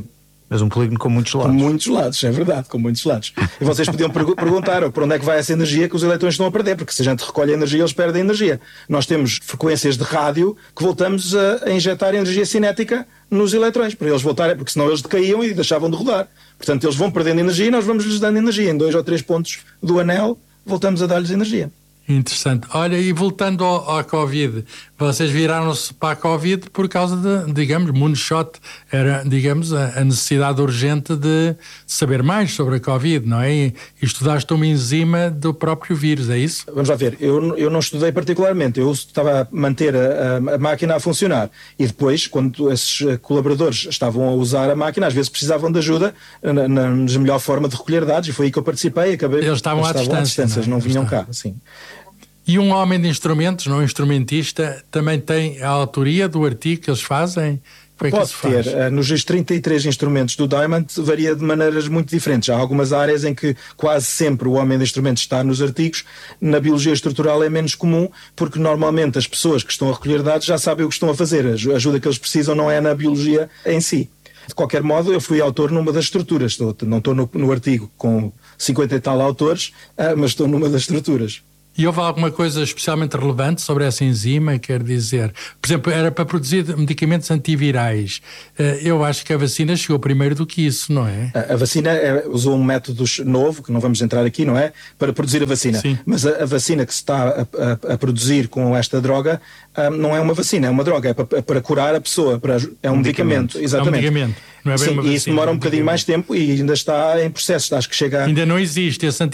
Mas um polígono com muitos lados. Com muitos lados, é verdade, com muitos lados. E vocês podiam pergu- perguntar para onde é que vai essa energia que os eletrões estão a perder, porque se a gente recolhe a energia, eles perdem energia. Nós temos frequências de rádio que voltamos a, a injetar energia cinética nos eletrões, para eles voltarem, porque senão eles decaíam e deixavam de rodar. Portanto, eles vão perdendo energia e nós vamos lhes dando energia. Em dois ou três pontos do anel, voltamos a dar-lhes energia. Interessante. Olha, e voltando ao, ao Covid, vocês viraram-se para a Covid por causa de, digamos, moonshot, era, digamos, a, a necessidade urgente de saber mais sobre a Covid, não é? E, e estudaste uma enzima do próprio vírus, é isso? Vamos lá ver, eu, eu não estudei particularmente, eu estava a manter a, a, a máquina a funcionar e depois, quando esses colaboradores estavam a usar a máquina, às vezes precisavam de ajuda na, na, na melhor forma de recolher dados e foi aí que eu participei. Acabei, eles estavam, eles à, estavam distância, à distância, não, é? não vinham cá, sim. E um homem de instrumentos, não instrumentista, também tem a autoria do artigo que eles fazem? Como é que Pode se faz? ter. Nos trinta e três instrumentos do Diamond varia de maneiras muito diferentes. Há algumas áreas em que quase sempre o homem de instrumentos está nos artigos. Na biologia estrutural é menos comum, porque normalmente as pessoas que estão a recolher dados já sabem o que estão a fazer. A ajuda que eles precisam não é na biologia em si. De qualquer modo, eu fui autor numa das estruturas. Não estou no, no artigo com cinquenta e tal autores, mas estou numa das estruturas. E houve alguma coisa especialmente relevante sobre essa enzima? Quer dizer, por exemplo, era para produzir medicamentos antivirais. Eu acho que a vacina chegou primeiro do que isso, não é? A, a vacina é, usou um método novo, que não vamos entrar aqui, não é? Para produzir a vacina. Sim. Mas a, a vacina que se está a, a, a produzir com esta droga um, não é uma vacina, é uma droga, é para, para curar a pessoa, para, é um, um medicamento. medicamento. Exatamente. É um medicamento. Não é bem Sim, uma e vacina, isso demora um é um bocadinho mais tempo e ainda está em processo. Acho que chega a... Ainda não existe esse